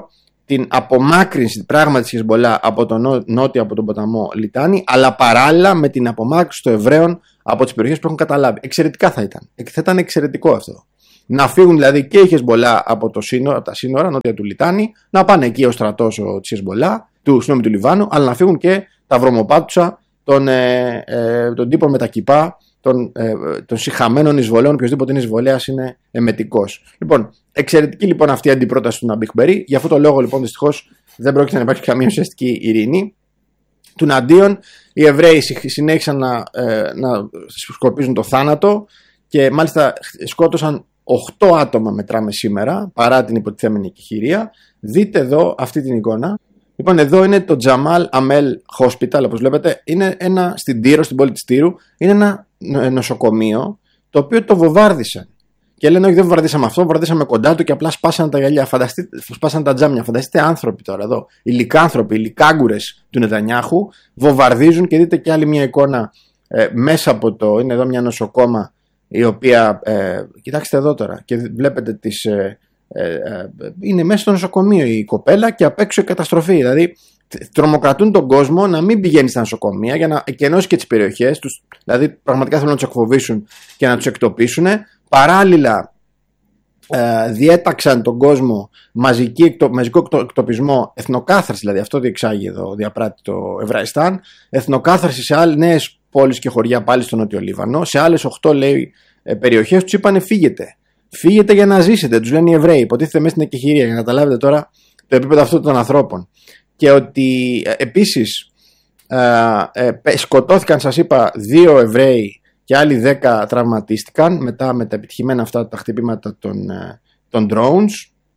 την απομάκρυνση πράγματι της Χεσμπολά από τον νότιο, από τον ποταμό Λιτάνη, αλλά παράλληλα με την απομάκρυνση των Εβραίων από τις περιοχές που έχουν καταλάβει. Εξαιρετικά θα ήταν. Θα ήταν εξαιρετικό αυτό. Να φύγουν δηλαδή και οι Χεσμπολά από, το σύνορο, από τα σύνορα νότια του Λιτάνη, να πάνε εκεί ο στρατός της Χεσμπολά, του, συγγνώμη, του Λιβάνου, αλλά να φύγουν και τα βρωμοπάτουσα των, ε, ε, των τύπων με τα κιπά, των, ε, των σιχαμένων εισβολέων, οποιοδήποτε είναι εισβολέας είναι εμετικός. Λοιπόν, εξαιρετική λοιπόν αυτή η αντιπρόταση του Ναμπίχ Μπερί. Για αυτό το λόγο λοιπόν δυστυχώς δεν πρόκειται να υπάρχει καμία ουσιαστική ειρήνη. Τουναντίον, οι Εβραίοι συνέχισαν να, ε, να σκορπίζουν το θάνατο και μάλιστα σκότωσαν οκτώ άτομα, μετράμε σήμερα, παρά την υποτιθέμενη εκεχηρία. Δείτε εδώ αυτή την εικόνα. Λοιπόν, εδώ είναι το Τζαμάλ Αμέλ Hospital, όπως βλέπετε. Είναι ένα στην Τύρο, στην πόλη της Τύρου. Είναι ένα νοσοκομείο το οποίο το βομβάρδισαν. Και λένε, όχι, δεν βομβαρδίσαμε αυτό, βομβαρδίσαμε κοντά του και απλά σπάσανε τα γυαλιά. Φανταστείτε, σπάσανε τα τζάμια. Φανταστείτε άνθρωποι τώρα εδώ. Υλικάνθρωποι, υλικάγκουρες του Νετανιάχου βομβαρδίζουν και δείτε και άλλη μια εικόνα ε, μέσα από το. Είναι εδώ μια νοσοκόμα η οποία. Ε, κοιτάξτε εδώ τώρα και βλέπετε τις. Ε, Ε, ε, είναι μέσα στο νοσοκομείο η κοπέλα και απ' έξω η καταστροφή. Δηλαδή τρομοκρατούν τον κόσμο να μην πηγαίνει στα νοσοκομεία για να εκενώσει και τις περιοχές τους. Δηλαδή πραγματικά θέλουν να τους εκφοβήσουν και να τους εκτοπίσουν. Παράλληλα ε, διέταξαν τον κόσμο μαζική, μαζικό εκτοπισμό, εθνοκάθαρση, δηλαδή αυτό διεξάγει εδώ, διαπράττει το Εβραϊστάν, εθνοκάθαρση σε άλλες νέες πόλεις και χωριά πάλι στο Νότιο Λίβανο. Σε άλλες οκτώ λέει περιοχές τους είπανε φύγετε. Φύγετε για να ζήσετε, τους λένε οι Εβραίοι. Υποτίθεται μέσα στην εκεχηρία, για να καταλάβετε τώρα το επίπεδο αυτών των ανθρώπων. Και ότι ε, επίσης ε, ε, σκοτώθηκαν, σας είπα, δύο Εβραίοι και άλλοι δέκα τραυματίστηκαν μετά με τα επιτυχημένα αυτά τα χτυπήματα των, ε, των drones.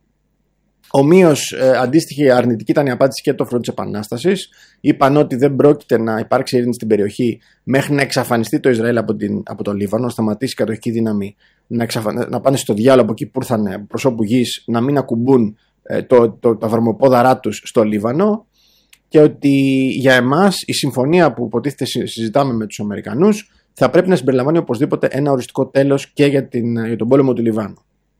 Ομοίως ε, αντίστοιχη αρνητική ήταν η απάντηση και το Front της Επανάστασης. Είπαν ότι δεν πρόκειται να υπάρξει ειρήνη στην περιοχή μέχρι να εξαφανιστεί το Ισραήλ από, την, από το Λίβανο, να σταματήσει η κατοχική δύναμη, να, εξαφαν... να πάνε στο διάλογο από εκεί που ήρθαν προσώπου γης, να μην ακουμπούν ε, το, το, τα βαρμοπόδαρά τους στο Λίβανο. Και ότι για εμάς η συμφωνία που υποτίθεται συζητάμε με τους Αμερικανούς θα πρέπει να συμπεριλαμβάνει οπωσδήποτε ένα οριστικό τέλος και για, την, για τον πόλεμο του Λιβάνου.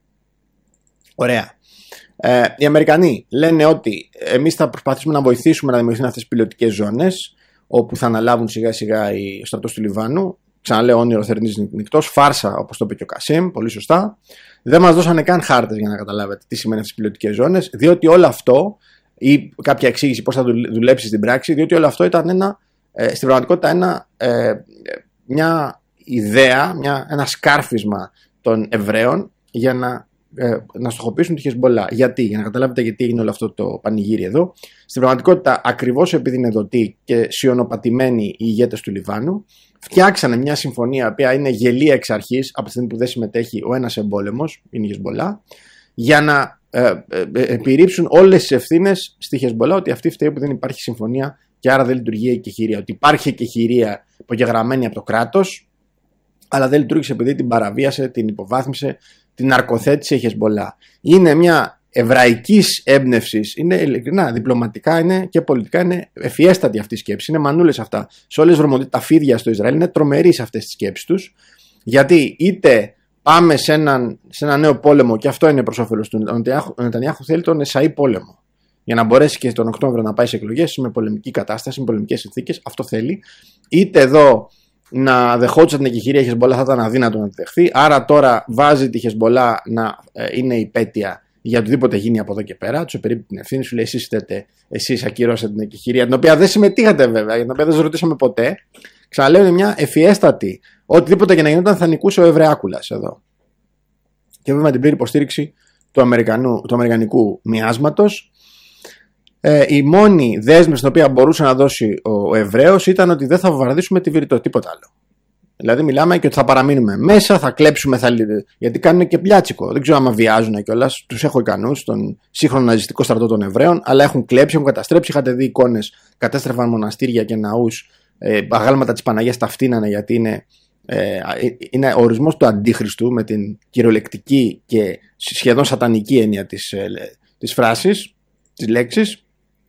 Ωραία. Ε, οι Αμερικανοί λένε ότι εμείς θα προσπαθήσουμε να βοηθήσουμε να δημιουργηθούν αυτές τις πιλωτικές ζώνες όπου θα αναλάβουν σιγά σιγά οι στρατός του Λιβάνου. Ξαναλέω, όνειρο θερινής νυχτός, φάρσα όπως το είπε και ο Κασίμ, πολύ σωστά. Δεν μας δώσανε καν χάρτες για να καταλάβετε τι σημαίνει αυτές τις πιλωτικές ζώνες, διότι όλο αυτό, ή κάποια εξήγηση πώς θα δουλέψει στην πράξη, διότι όλο αυτό ήταν ένα, ε, στην πραγματικότητα ένα, ε, μια ιδέα, μια, ένα σκάρφισμα των Εβραίων για να να στοχοποιήσουν τη Χεσμπολά. Γιατί, για να καταλάβετε γιατί έγινε όλο αυτό το πανηγύρι εδώ. Στην πραγματικότητα, ακριβώς επειδή είναι δοτοί και σιωνοπατημένοι οι ηγέτες του Λιβάνου, φτιάξανε μια συμφωνία που είναι γελία εξ αρχής, από τη στιγμή που δεν συμμετέχει ο ένας εμπόλεμος, είναι η Χεσμπολά, για να ε, ε, ε, επιρρύψουν όλες τις ευθύνες στη Χεσμπολά ότι αυτή φταίει που δεν υπάρχει συμφωνία και άρα δεν λειτουργεί η εκεχηρία. Ότι υπάρχει εκεχηρία υπογεγραμμένη από το κράτος, αλλά δεν λειτουργήσε επειδή την παραβίασε, την υποβάθμισε, την ναρκοθέτησε η Χεσμπολά. Είναι μια εβραϊκής έμπνευσης, είναι ειλικρινά, διπλωματικά είναι και πολιτικά είναι ευφιέστατη αυτή η σκέψη. Είναι μανούλες αυτά. Σε όλες τις τα φίδια στο Ισραήλ είναι τρομερείς αυτές τις σκέψεις τους. Γιατί είτε πάμε σε έναν, σε ένα νέο πόλεμο, και αυτό είναι προς όφελος του ο Νετανιάχου, θέλει τον Εσαΐ πόλεμο. Για να μπορέσει και τον Οκτώβριο να πάει σε εκλογές με πολεμική κατάσταση, με πολεμικές συνθήκες. Αυτό θέλει. Είτε εδώ να δεχόντουσαν την εκεχηρία η Χεσμπολά θα ήταν αδύνατο να τη δεχθεί. Άρα τώρα βάζει τη Χεσμπολά να ε, είναι υπέτεια για οτιδήποτε γίνει από εδώ και πέρα. Του επερίπτει την ευθύνη, σου λέει: Εσείς φταίτε, εσείς ακυρώσατε την εκεχηρία, την οποία δεν συμμετείχατε βέβαια, για την οποία δεν σας ρωτήσαμε ποτέ. Ξαναλέω, είναι μια ευφιέστατη. Οτιδήποτε και να γινόταν θα νικούσε ο Εβραιάκουλας εδώ. Και βέβαια την πλήρη υποστήριξη του, του αμερικανικού μοιάσματος. Ε, η μόνη δέσμευση την οποία μπορούσε να δώσει ο Εβραίος ήταν ότι δεν θα βομβαρδίσουμε τη Βηρητό, τίποτα άλλο. Δηλαδή μιλάμε και ότι θα παραμείνουμε μέσα, θα κλέψουμε, θα... γιατί κάνουν και πλιάτσικο. Δεν ξέρω άμα βιάζουν κιόλας. Τους έχω ικανούς στον σύγχρονο ναζιστικό στρατό των Εβραίων, αλλά έχουν κλέψει, έχουν καταστρέψει. Είχατε δει εικόνες, κατέστρεφαν μοναστήρια και ναούς, ε, αγάλματα της Παναγίας τα φτύνανε, γιατί είναι, ε, είναι ο ορισμός του Αντίχριστου με την κυριολεκτική και σχεδόν σατανική έννοια της, ε, της φράσης, της λέξης.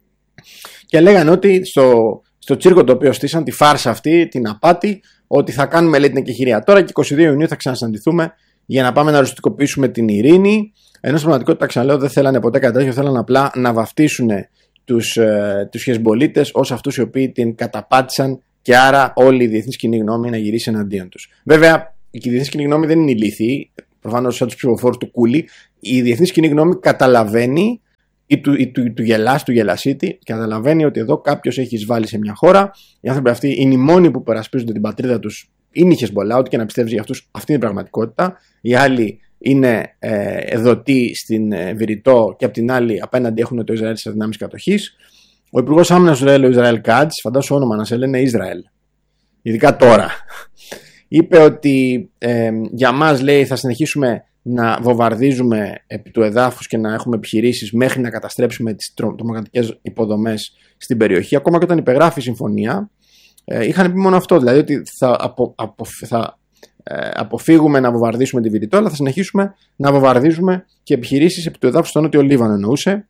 Και λέγανε ότι στο, στο τσίρκο το οποίο στήσαν, τη φάρσα αυτή, την απάτη, ότι θα κάνουμε λέει την εκεχηρία τώρα και εικοστή δεύτερη Ιουνίου θα ξανασυναντηθούμε για να πάμε να οριστικοποιήσουμε την ειρήνη. Ενώ στην πραγματικότητα, ξαναλέω, δεν θέλανε ποτέ κάτι τέτοιο, θέλανε απλά να βαφτίσουν τους, ε, τους Χεσμολίτες ως αυτούς οι οποίοι την καταπάτησαν και άρα όλη η διεθνής κοινή γνώμη να γυρίσει εναντίον τους. Βέβαια, η διεθνής κοινή γνώμη δεν είναι ηλίθιη, προφανώς σαν τους ψηφοφόρους του Κούλι. Η διεθνής κοινή γνώμη καταλαβαίνει, ή του, ή του, του γελάς, του γελασίτη, καταλαβαίνει ότι εδώ κάποιος έχει εισβάλει σε μια χώρα. Οι άνθρωποι αυτοί είναι οι μόνοι που περασπίζονται την πατρίδα τους, είναι οι Χεσμολά, ό,τι και να πιστεύει για αυτούς, αυτή είναι η πραγματικότητα. Οι άλλοι είναι ε, εδωτοί στην ε, Βηρητό και απ' την άλλη απέναντι έχουν το Ισραήλ στις δυνάμεις κατοχής. Ο Υπουργός Άμυνας του Ισραήλ, ο Ισραήλ Κάτς, φαντάσου όνομα να σε λένε Ισραήλ, ειδικά τώρα, είπε ότι ε, για μας, λέει, θα συνεχίσουμε να βομβαρδίζουμε επί του εδάφους και να έχουμε επιχειρήσεις μέχρι να καταστρέψουμε τις τρομοκρατικές υποδομές στην περιοχή. Ακόμα και όταν υπεγράφει η συμφωνία, ε, είχαν πει μόνο αυτό, δηλαδή ότι θα, απο, απο, θα ε, αποφύγουμε να βομβαρδίσουμε τη Βηρητό, αλλά θα συνεχίσουμε να βομβαρδίζουμε και επιχειρήσεις επί του εδάφους στο Νότιο Λίβανο, εννοούσε.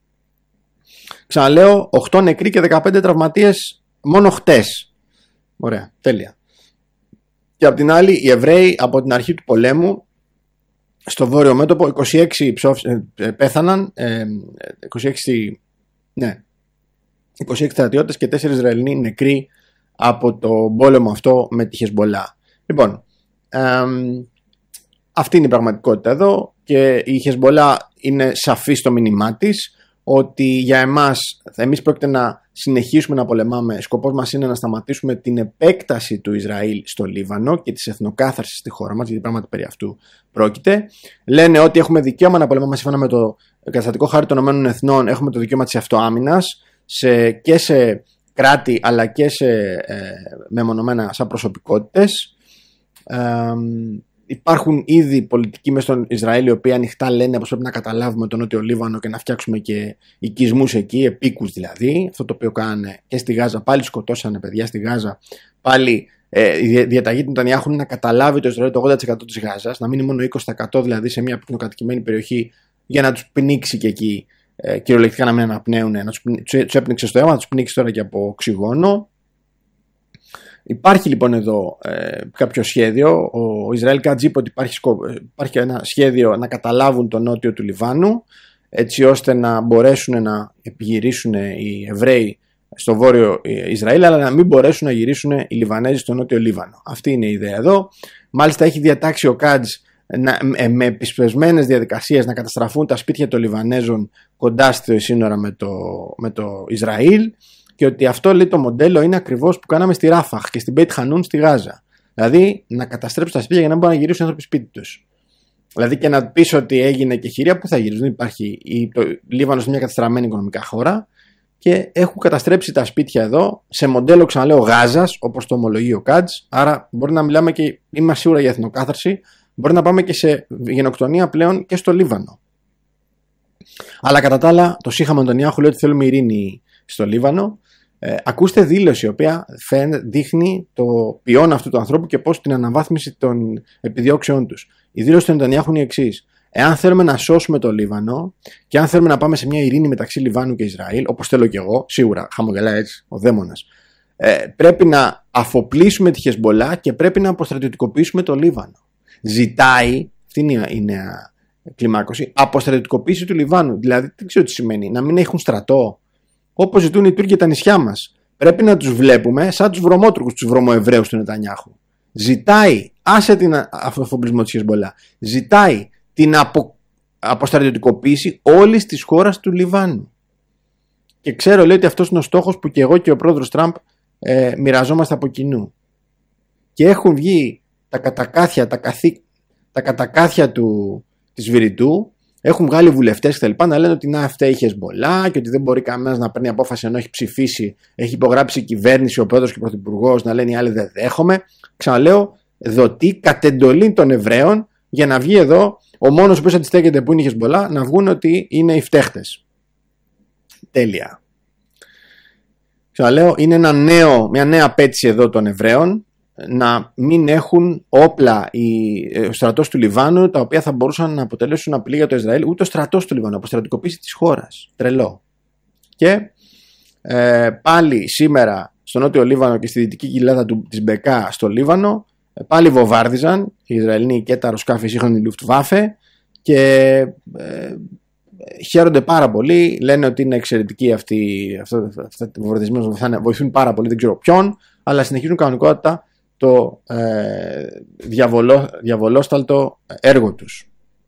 Ξαναλέω, οκτώ νεκροί και δεκαπέντε τραυματίες μόνο χτες. Ωραία, τέλεια. Και απ' την άλλη, οι Εβραίοι από την αρχή του πολέμου στο βόρειο μέτωπο είκοσι έξι ψοφ, ε, πέθαναν, ε, είκοσι έξι, ναι, είκοσι έξι στρατιώτες και τέσσερις Ισραηλινοί νεκροί από το πόλεμο αυτό με τη Χεσμολά. Λοιπόν, ε, αυτή είναι η πραγματικότητα εδώ και η Χεσμολά είναι σαφή στο μήνυμά της ότι για εμάς, εμείς πρόκειται να συνεχίσουμε να πολεμάμε. Σκοπός μας είναι να σταματήσουμε την επέκταση του Ισραήλ στο Λίβανο και της εθνοκάθαρσης στη χώρα μας, γιατί πράγματι περί αυτού πρόκειται. Λένε ότι έχουμε δικαίωμα να πολεμάμε σύμφωνα με το καταστατικό χάρτη των Ηνωμένων Εθνών, έχουμε το δικαίωμα της αυτοάμυνας σε, και σε κράτη αλλά και σε ε, μεμονωμένα σαν προσωπικότητες. Ε, Υπάρχουν ήδη πολιτικοί μέσα στον Ισραήλ οι οποίοι ανοιχτά λένε πως πρέπει να καταλάβουμε τον Νότιο Λίβανο και να φτιάξουμε και οικισμούς εκεί, επίκους δηλαδή. Αυτό το οποίο κάνανε και στη Γάζα, πάλι σκοτώσανε παιδιά στη Γάζα. Πάλι ε, η διαταγή του Νετανιάχου είναι να καταλάβει το Ισραήλ το ογδόντα τοις εκατό της Γάζας, να μείνει μόνο είκοσι τοις εκατό δηλαδή σε μια πυκνοκατοικημένη περιοχή για να τους πνίξει και εκεί, ε, κυριολεκτικά να μην αναπνέουν, να τους, τους έπνιξε στο αίμα, να τους πνίξει τώρα και από οξυγόνο. Υπάρχει λοιπόν εδώ ε, κάποιο σχέδιο. Ο Ισραήλ Κάτς είπε ότι υπάρχει, υπάρχει ένα σχέδιο να καταλάβουν το νότιο του Λιβάνου, έτσι ώστε να μπορέσουν να επιχειρήσουν οι Εβραίοι στο βόρειο Ισραήλ, αλλά να μην μπορέσουν να γυρίσουν οι Λιβανέζοι στο νότιο Λίβανο. Αυτή είναι η ιδέα εδώ. Μάλιστα έχει διατάξει ο Κάτς να, με επισπεσμένες διαδικασίες να καταστραφούν τα σπίτια των Λιβανέζων κοντά στο σύνορα με το, με το Ισραήλ. Και ότι αυτό, λέει, το μοντέλο είναι ακριβώς που κάναμε στη Ράφαχ και στην Μπέιτ Χανούν στη Γάζα. Δηλαδή να καταστρέψουν τα σπίτια για να μπορούν να γυρίσουν οι άνθρωποι σπίτι τους. Δηλαδή και να πεις ότι έγινε και χειρία, που θα γυρίσουν. Δεν υπάρχει. Το Λίβανο είναι μια καταστραμμένη οικονομικά χώρα και έχουν καταστρέψει τα σπίτια εδώ σε μοντέλο, ξαναλέω, Γάζας, όπως το ομολογεί ο Κάτς. Άρα μπορεί να μιλάμε και, είμαι σίγουρα για εθνοκάθαρση, μπορεί να πάμε και σε γενοκτονία πλέον και στο Λίβανο. Αλλά κατά τα άλλα, το σύγχαμα τον Νετανιάχου λέει ότι θέλουμε ειρήνη στο Λίβανο. Ε, ακούστε δήλωση η οποία φαίνεται, δείχνει το ποιόν αυτού του ανθρώπου και πώς την αναβάθμιση των επιδιώξεών τους. Η δήλωση του Νετανιάχου είναι η εξής. Εάν θέλουμε να σώσουμε το Λίβανο και αν θέλουμε να πάμε σε μια ειρήνη μεταξύ Λιβάνου και Ισραήλ, όπως θέλω και εγώ, σίγουρα χαμογελάει έτσι ο δαίμονας, ε, πρέπει να αφοπλίσουμε τη Χεσμολά και πρέπει να αποστρατιωτικοποιήσουμε το Λίβανο. Ζητάει, αυτή είναι η νέα κλιμάκωση, αποστρατιωτικοποίηση του Λιβάνου. Δηλαδή, δεν ξέρω τι σημαίνει, να μην έχουν στρατό. Όπως ζητούν οι Τούρκοι τα νησιά μας. Πρέπει να τους βλέπουμε σαν τους βρωμότουρκους, τους βρωμοεβραίους του Νετανιάχου. Ζητάει, άσε την αφοπλισμό της Χεσμολά, ζητάει την απο, αποστρατιωτικοποίηση όλης της χώρας του Λιβάνου. Και ξέρω, λέει, ότι αυτός είναι ο στόχος που και εγώ και ο πρόεδρος Τραμπ ε, μοιραζόμαστε από κοινού. Και έχουν βγει τα κατακάθια, τα, καθή, τα κατακάθια του, της Βηρητού. Έχουν βγάλει βουλευτές και τα λοιπά να λένε ότι να φταίει η Χεσμολά και ότι δεν μπορεί κανένας να παίρνει απόφαση ενώ έχει ψηφίσει, έχει υπογράψει η κυβέρνηση, ο πρόεδρος και ο πρωθυπουργός, να λένε οι άλλοι δεν δέχομαι. Ξαναλέω, δοτή κατ' εντολή των Εβραίων για να βγει εδώ ο μόνος ο οποίος αντιστέκεται που είναι η Χεσμολά να βγουν ότι είναι οι φταίχτες. Τέλεια. Ξαναλέω, είναι ένα νέο, μια νέα απέτηση εδώ των Εβραίων να μην έχουν όπλα ο στρατός του Λιβάνου, τα οποία θα μπορούσαν να αποτελέσουν απειλή για το Ισραήλ, ούτε ο στρατός του Λιβάνου, αποστρατικοποίηση της χώρας. Τρελό. Και ε, πάλι σήμερα στο νότιο Λίβανο και στη δυτική κοιλάδα του, της Μπεκά στο Λίβανο, πάλι βομβάρδιζαν οι Ισραηλοί και τα αεροσκάφη σύγχρονη Luftwaffe και ε, χαίρονται πάρα πολύ, λένε ότι είναι εξαιρετικοί αυτοί, αυτοί οι βομβαρδισμοί θα βοηθούν πάρα πολύ, δεν ξέρω ποιον, αλλά συνεχίζουν κανονικότητα το ε, διαβολό, διαβολόσταλτο έργο τους.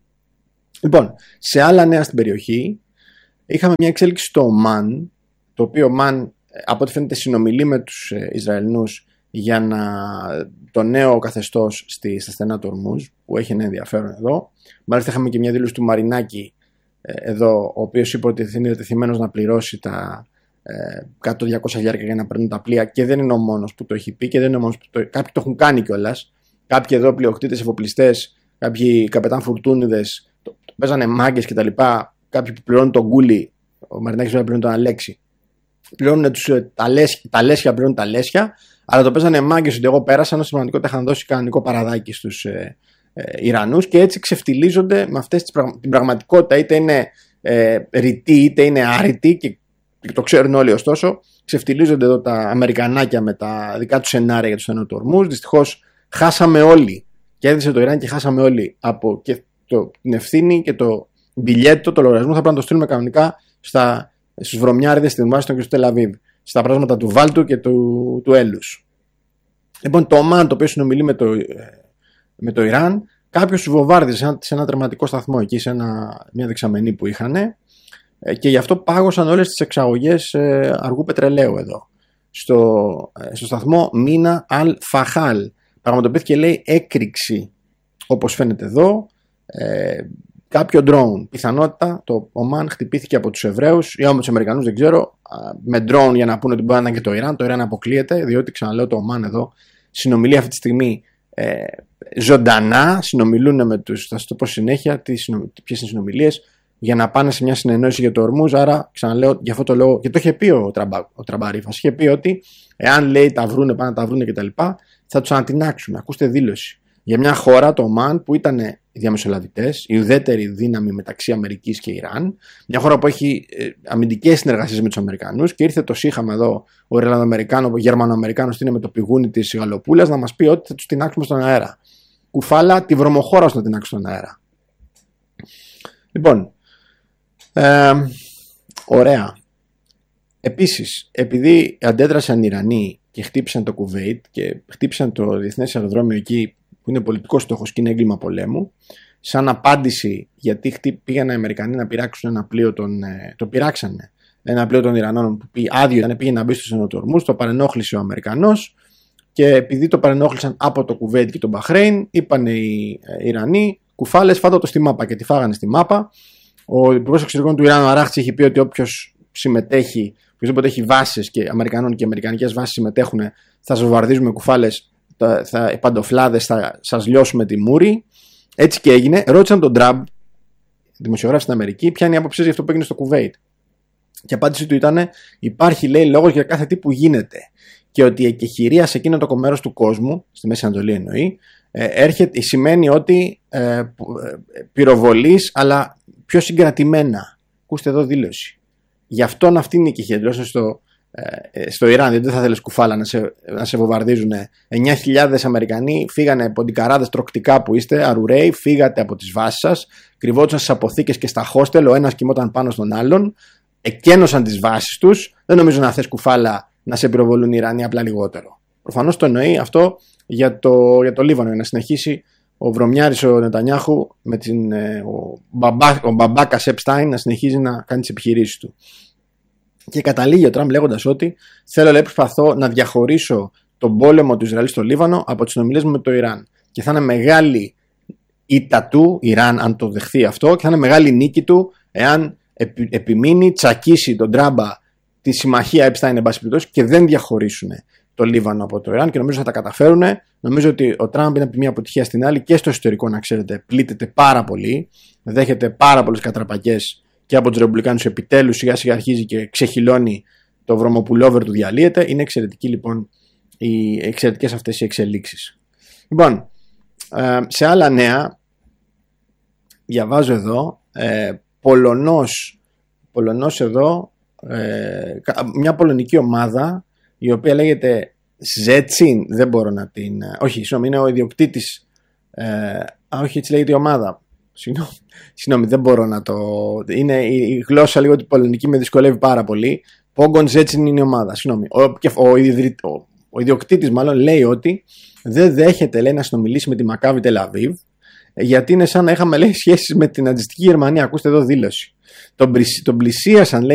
Λοιπόν, σε άλλα νέα στην περιοχή είχαμε μια εξέλιξη στο Ομάν, το οποίο Ομάν από ό,τι φαίνεται συνομιλεί με τους Ισραηλινούς για να, το νέο καθεστώς στη, στα στενά του Ορμούζ, που έχει ένα ενδιαφέρον εδώ. Μάλιστα είχαμε και μια δήλωση του Μαρινάκη εδώ, ο οποίος είπε ότι είναι διατεθειμένος να πληρώσει τα ε, κάτω διακόσια χιλιάδες για να παίρνουν τα πλοία, και δεν είναι ο μόνος που το έχει πει και δεν είναι ο μόνος που το... Κάποιοι το έχουν κάνει κιόλας. Κάποιοι εδώ πλειοκτήτες, εφοπλιστές, κάποιοι καπετάν φουρτούνιδες, το, το παίζανε μάγκες κτλ. Κάποιοι που πληρώνουν τον Γκούλι, ο Μαρινάκης βέβαια πληρώνει τον Αλέξη. Πληρώνουν τους, τα, λέσια, τα λέσια, πληρώνουν τα λέσια, αλλά το παίζανε μάγκες ότι εγώ πέρασα, ενώ στην πραγματικότητα είχαν δώσει κανονικό παραδάκι στους ε, ε, Ιρανούς, και έτσι ξεφτιλίζονται με αυτές τις πραγμα... την πραγματικότητα, είτε είναι ε, ρητή είτε είναι άρρητη, και, και το ξέρουν όλοι. Ωστόσο, ξεφτιλίζονται εδώ τα Αμερικανάκια με τα δικά του σενάρια για τους στενό του Ορμούζ. Δυστυχώς χάσαμε όλοι, κέρδισε το Ιράν και χάσαμε όλοι από και το, την ευθύνη και το μπιλιέτο, το λογαριασμό θα πρέπει να το στείλουμε κανονικά στα στους βρωμιάριδες στην Ουάσιγκτον και στο Τελαβίβ, στα πράγματα του Βάλτου και του, του Έλους. Λοιπόν, το Ομάν, το οποίο συνομιλεί με το, με το Ιράν, κάποιος τους βομβάρδισε σε ένα, σε ένα τερματικό σταθμό εκεί, σε ένα, μια δεξαμενή που είχαν, και γι' αυτό πάγωσαν όλες τις εξαγωγές αργού πετρελαίου εδώ. Στο, στο σταθμό Μίνα Αλ Φαχάλ πραγματοποιήθηκε, λέει, έκρηξη, όπως φαίνεται εδώ, ε, κάποιο drone. Πιθανότητα το Ομάν χτυπήθηκε από τους Εβραίους ή από τους Αμερικανούς, δεν ξέρω, με drone για να πούνε ότι μπορεί να ήταν και το Ιράν. Το Ιράν αποκλείεται, διότι, ξαναλέω, το Ομάν εδώ συνομιλεί αυτή τη στιγμή ε, ζωντανά. Συνομιλούν με τους, θα σας το πω συνέχεια, ποιες είναι οι συνομιλίες, για να πάνε σε μια συνεννόηση για το Ορμούζ. Άρα, ξαναλέω, για αυτό το λόγο, και το είχε πει ο, Τραμπα, ο Τραμπαρίφας, είχε πει ότι εάν, λέει, τα βρούνε, πάνε να τα βρούνε κτλ., θα τους ανατινάξουν. Ακούστε δήλωση. Για μια χώρα, το Ομάν, που ήταν οι διαμεσολαβητές, η ουδέτερη δύναμη μεταξύ Αμερικής και Ιράν, μια χώρα που έχει αμυντικές συνεργασίες με τους Αμερικανούς, και ήρθε το σύγχαμα εδώ ο Ιρλανδοαμερικάνος, ο Γερμανοαμερικάνος, είναι με το πηγούνι της Γαλοπούλας, να μας πει ότι θα τους τινάξουμε στον αέρα. Κουφάλα, τη βρωμοχώρα να τινάξει στον αέρα. Λοιπόν, ε, ωραία. Επίσης, επειδή αντέδρασαν οι Ιρανοί και χτύπησαν το Κουβέιτ και χτύπησαν το διεθνές αεροδρόμιο εκεί, που είναι πολιτικό στόχος και είναι έγκλημα πολέμου, σαν απάντηση, γιατί πήγαν οι Αμερικανοί να πειράξουν ένα πλοίο, τον, το πειράξανε ένα πλοίο των Ιρανών που άδειο ήταν, πήγε να μπει στο στενό του Ορμούζ, το παρενόχλησε ο Αμερικανός, και επειδή το παρενόχλησαν από το Κουβέιτ και τον Μπαχρέιν, είπαν οι Ιρανοί, κουφάλες, φάτε το στη μάπα, και τη φάγανε στη μάπα. Ο υπουργός εξωτερικών του Ιράν, ο Αράχτσι, έχει πει ότι όποιος συμμετέχει, οποιοδήποτε έχει βάσεις και Αμερικανών και αμερικανικές βάσεις συμμετέχουν, θα σας βομβαρδίζουμε, κουφάλες, θα, θα, οι παντοφλάδες, θα σας λιώσουμε τη μούρη. Έτσι και έγινε. Ρώτησαν τον Τραμπ, δημοσιογράφοι στην Αμερική, ποια είναι η άποψή για αυτό που έγινε στο Κουβέιτ. Και η απάντηση του ήταν: υπάρχει, λέει, λόγος για κάθε τι που γίνεται. Και ότι η εκεχηρία σε εκείνο το μέρος του κόσμου, στη Μέση Ανατολή εννοεί, ε, έρχεται, σημαίνει ότι ε, ε, πυροβολείς, αλλά πιο συγκρατημένα. Ακούστε εδώ δήλωση. Γι' αυτόν αυτή είναι η εκεχηρία. Στο, ε, στο Ιράν, γιατί δεν θα θέλεις, κουφάλα, να σε, να σε βομβαρδίζουν. εννιά χιλιάδες Αμερικανοί φύγανε, ποντικαράδες τροκτικά που είστε, αρουραίοι, φύγατε από τις βάσεις σας, κρυβόντουσαν στις αποθήκες και στα χόστελ, ο ένας κοιμόταν πάνω στον άλλον, εκένωσαν τις βάσεις τους. Δεν νομίζω να θες, κουφάλα, να σε πυροβολούν οι Ιρανοί, απλά λιγότερο. Προφανώς το εννοεί αυτό για το, για το Λίβανο, για να συνεχίσει ο βρωμιάρης ο Νετανιάχου με την, ο, μπαμπά, ο μπαμπάκας Επστάιν να συνεχίζει να κάνει τις επιχειρήσεις του. Και καταλήγει ο Τραμπ λέγοντας ότι θέλω, λέει, προσπαθώ να διαχωρίσω τον πόλεμο του Ισραήλ στο Λίβανο από τις συνομιλίες μου με το Ιράν. Και θα είναι μεγάλη ήττα του Ιράν αν το δεχθεί αυτό, και θα είναι μεγάλη νίκη του εάν επι, επιμείνει, τσακίσει τον Τραμπα τη συμμαχία Επστάιν, εν πάση περιπτώσει, και δεν διαχωρίσουν το Λίβανο από το Ιράν, και νομίζω θα τα καταφέρουν. Νομίζω ότι ο Τραμπ είναι από τη μία αποτυχία στην άλλη, και στο εσωτερικό, να ξέρετε, πλήττεται πάρα πολύ, δέχεται πάρα πολλές κατραπακές και από τους Ρεπουμπλικάνους. Επιτέλους σιγά σιγά αρχίζει και ξεχυλώνει το βρωμοπουλόβερ του, διαλύεται. Είναι εξαιρετική, λοιπόν, οι εξαιρετικές αυτές οι εξελίξεις. Λοιπόν, σε άλλα νέα, διαβάζω εδώ, Πολωνός, Πολωνός εδώ, μια πολωνική ομάδα, η οποία λέγεται Ζέτσιν, δεν μπορώ να την... Όχι, συγγνώμη, είναι ο ιδιοκτήτης. Ε, α, όχι, έτσι λέγεται η ομάδα. Συγγνώμη, συγγνώμη, δεν μπορώ να το. Είναι η γλώσσα λίγο του πολωνική, με δυσκολεύει πάρα πολύ. Pogoń Szczecin είναι η ομάδα. Συγγνώμη. Ο, ο, ο, ο, ο ιδιοκτήτης, μάλλον, λέει ότι δεν δέχεται, λέει, να συνομιλήσει με τη Μακάβι Τελαβίβ, γιατί είναι σαν να είχαμε, λέει, σχέσεις με την ναζιστική Γερμανία. Ακούστε εδώ δήλωση. Τον, τον πλησίασαν, λέει,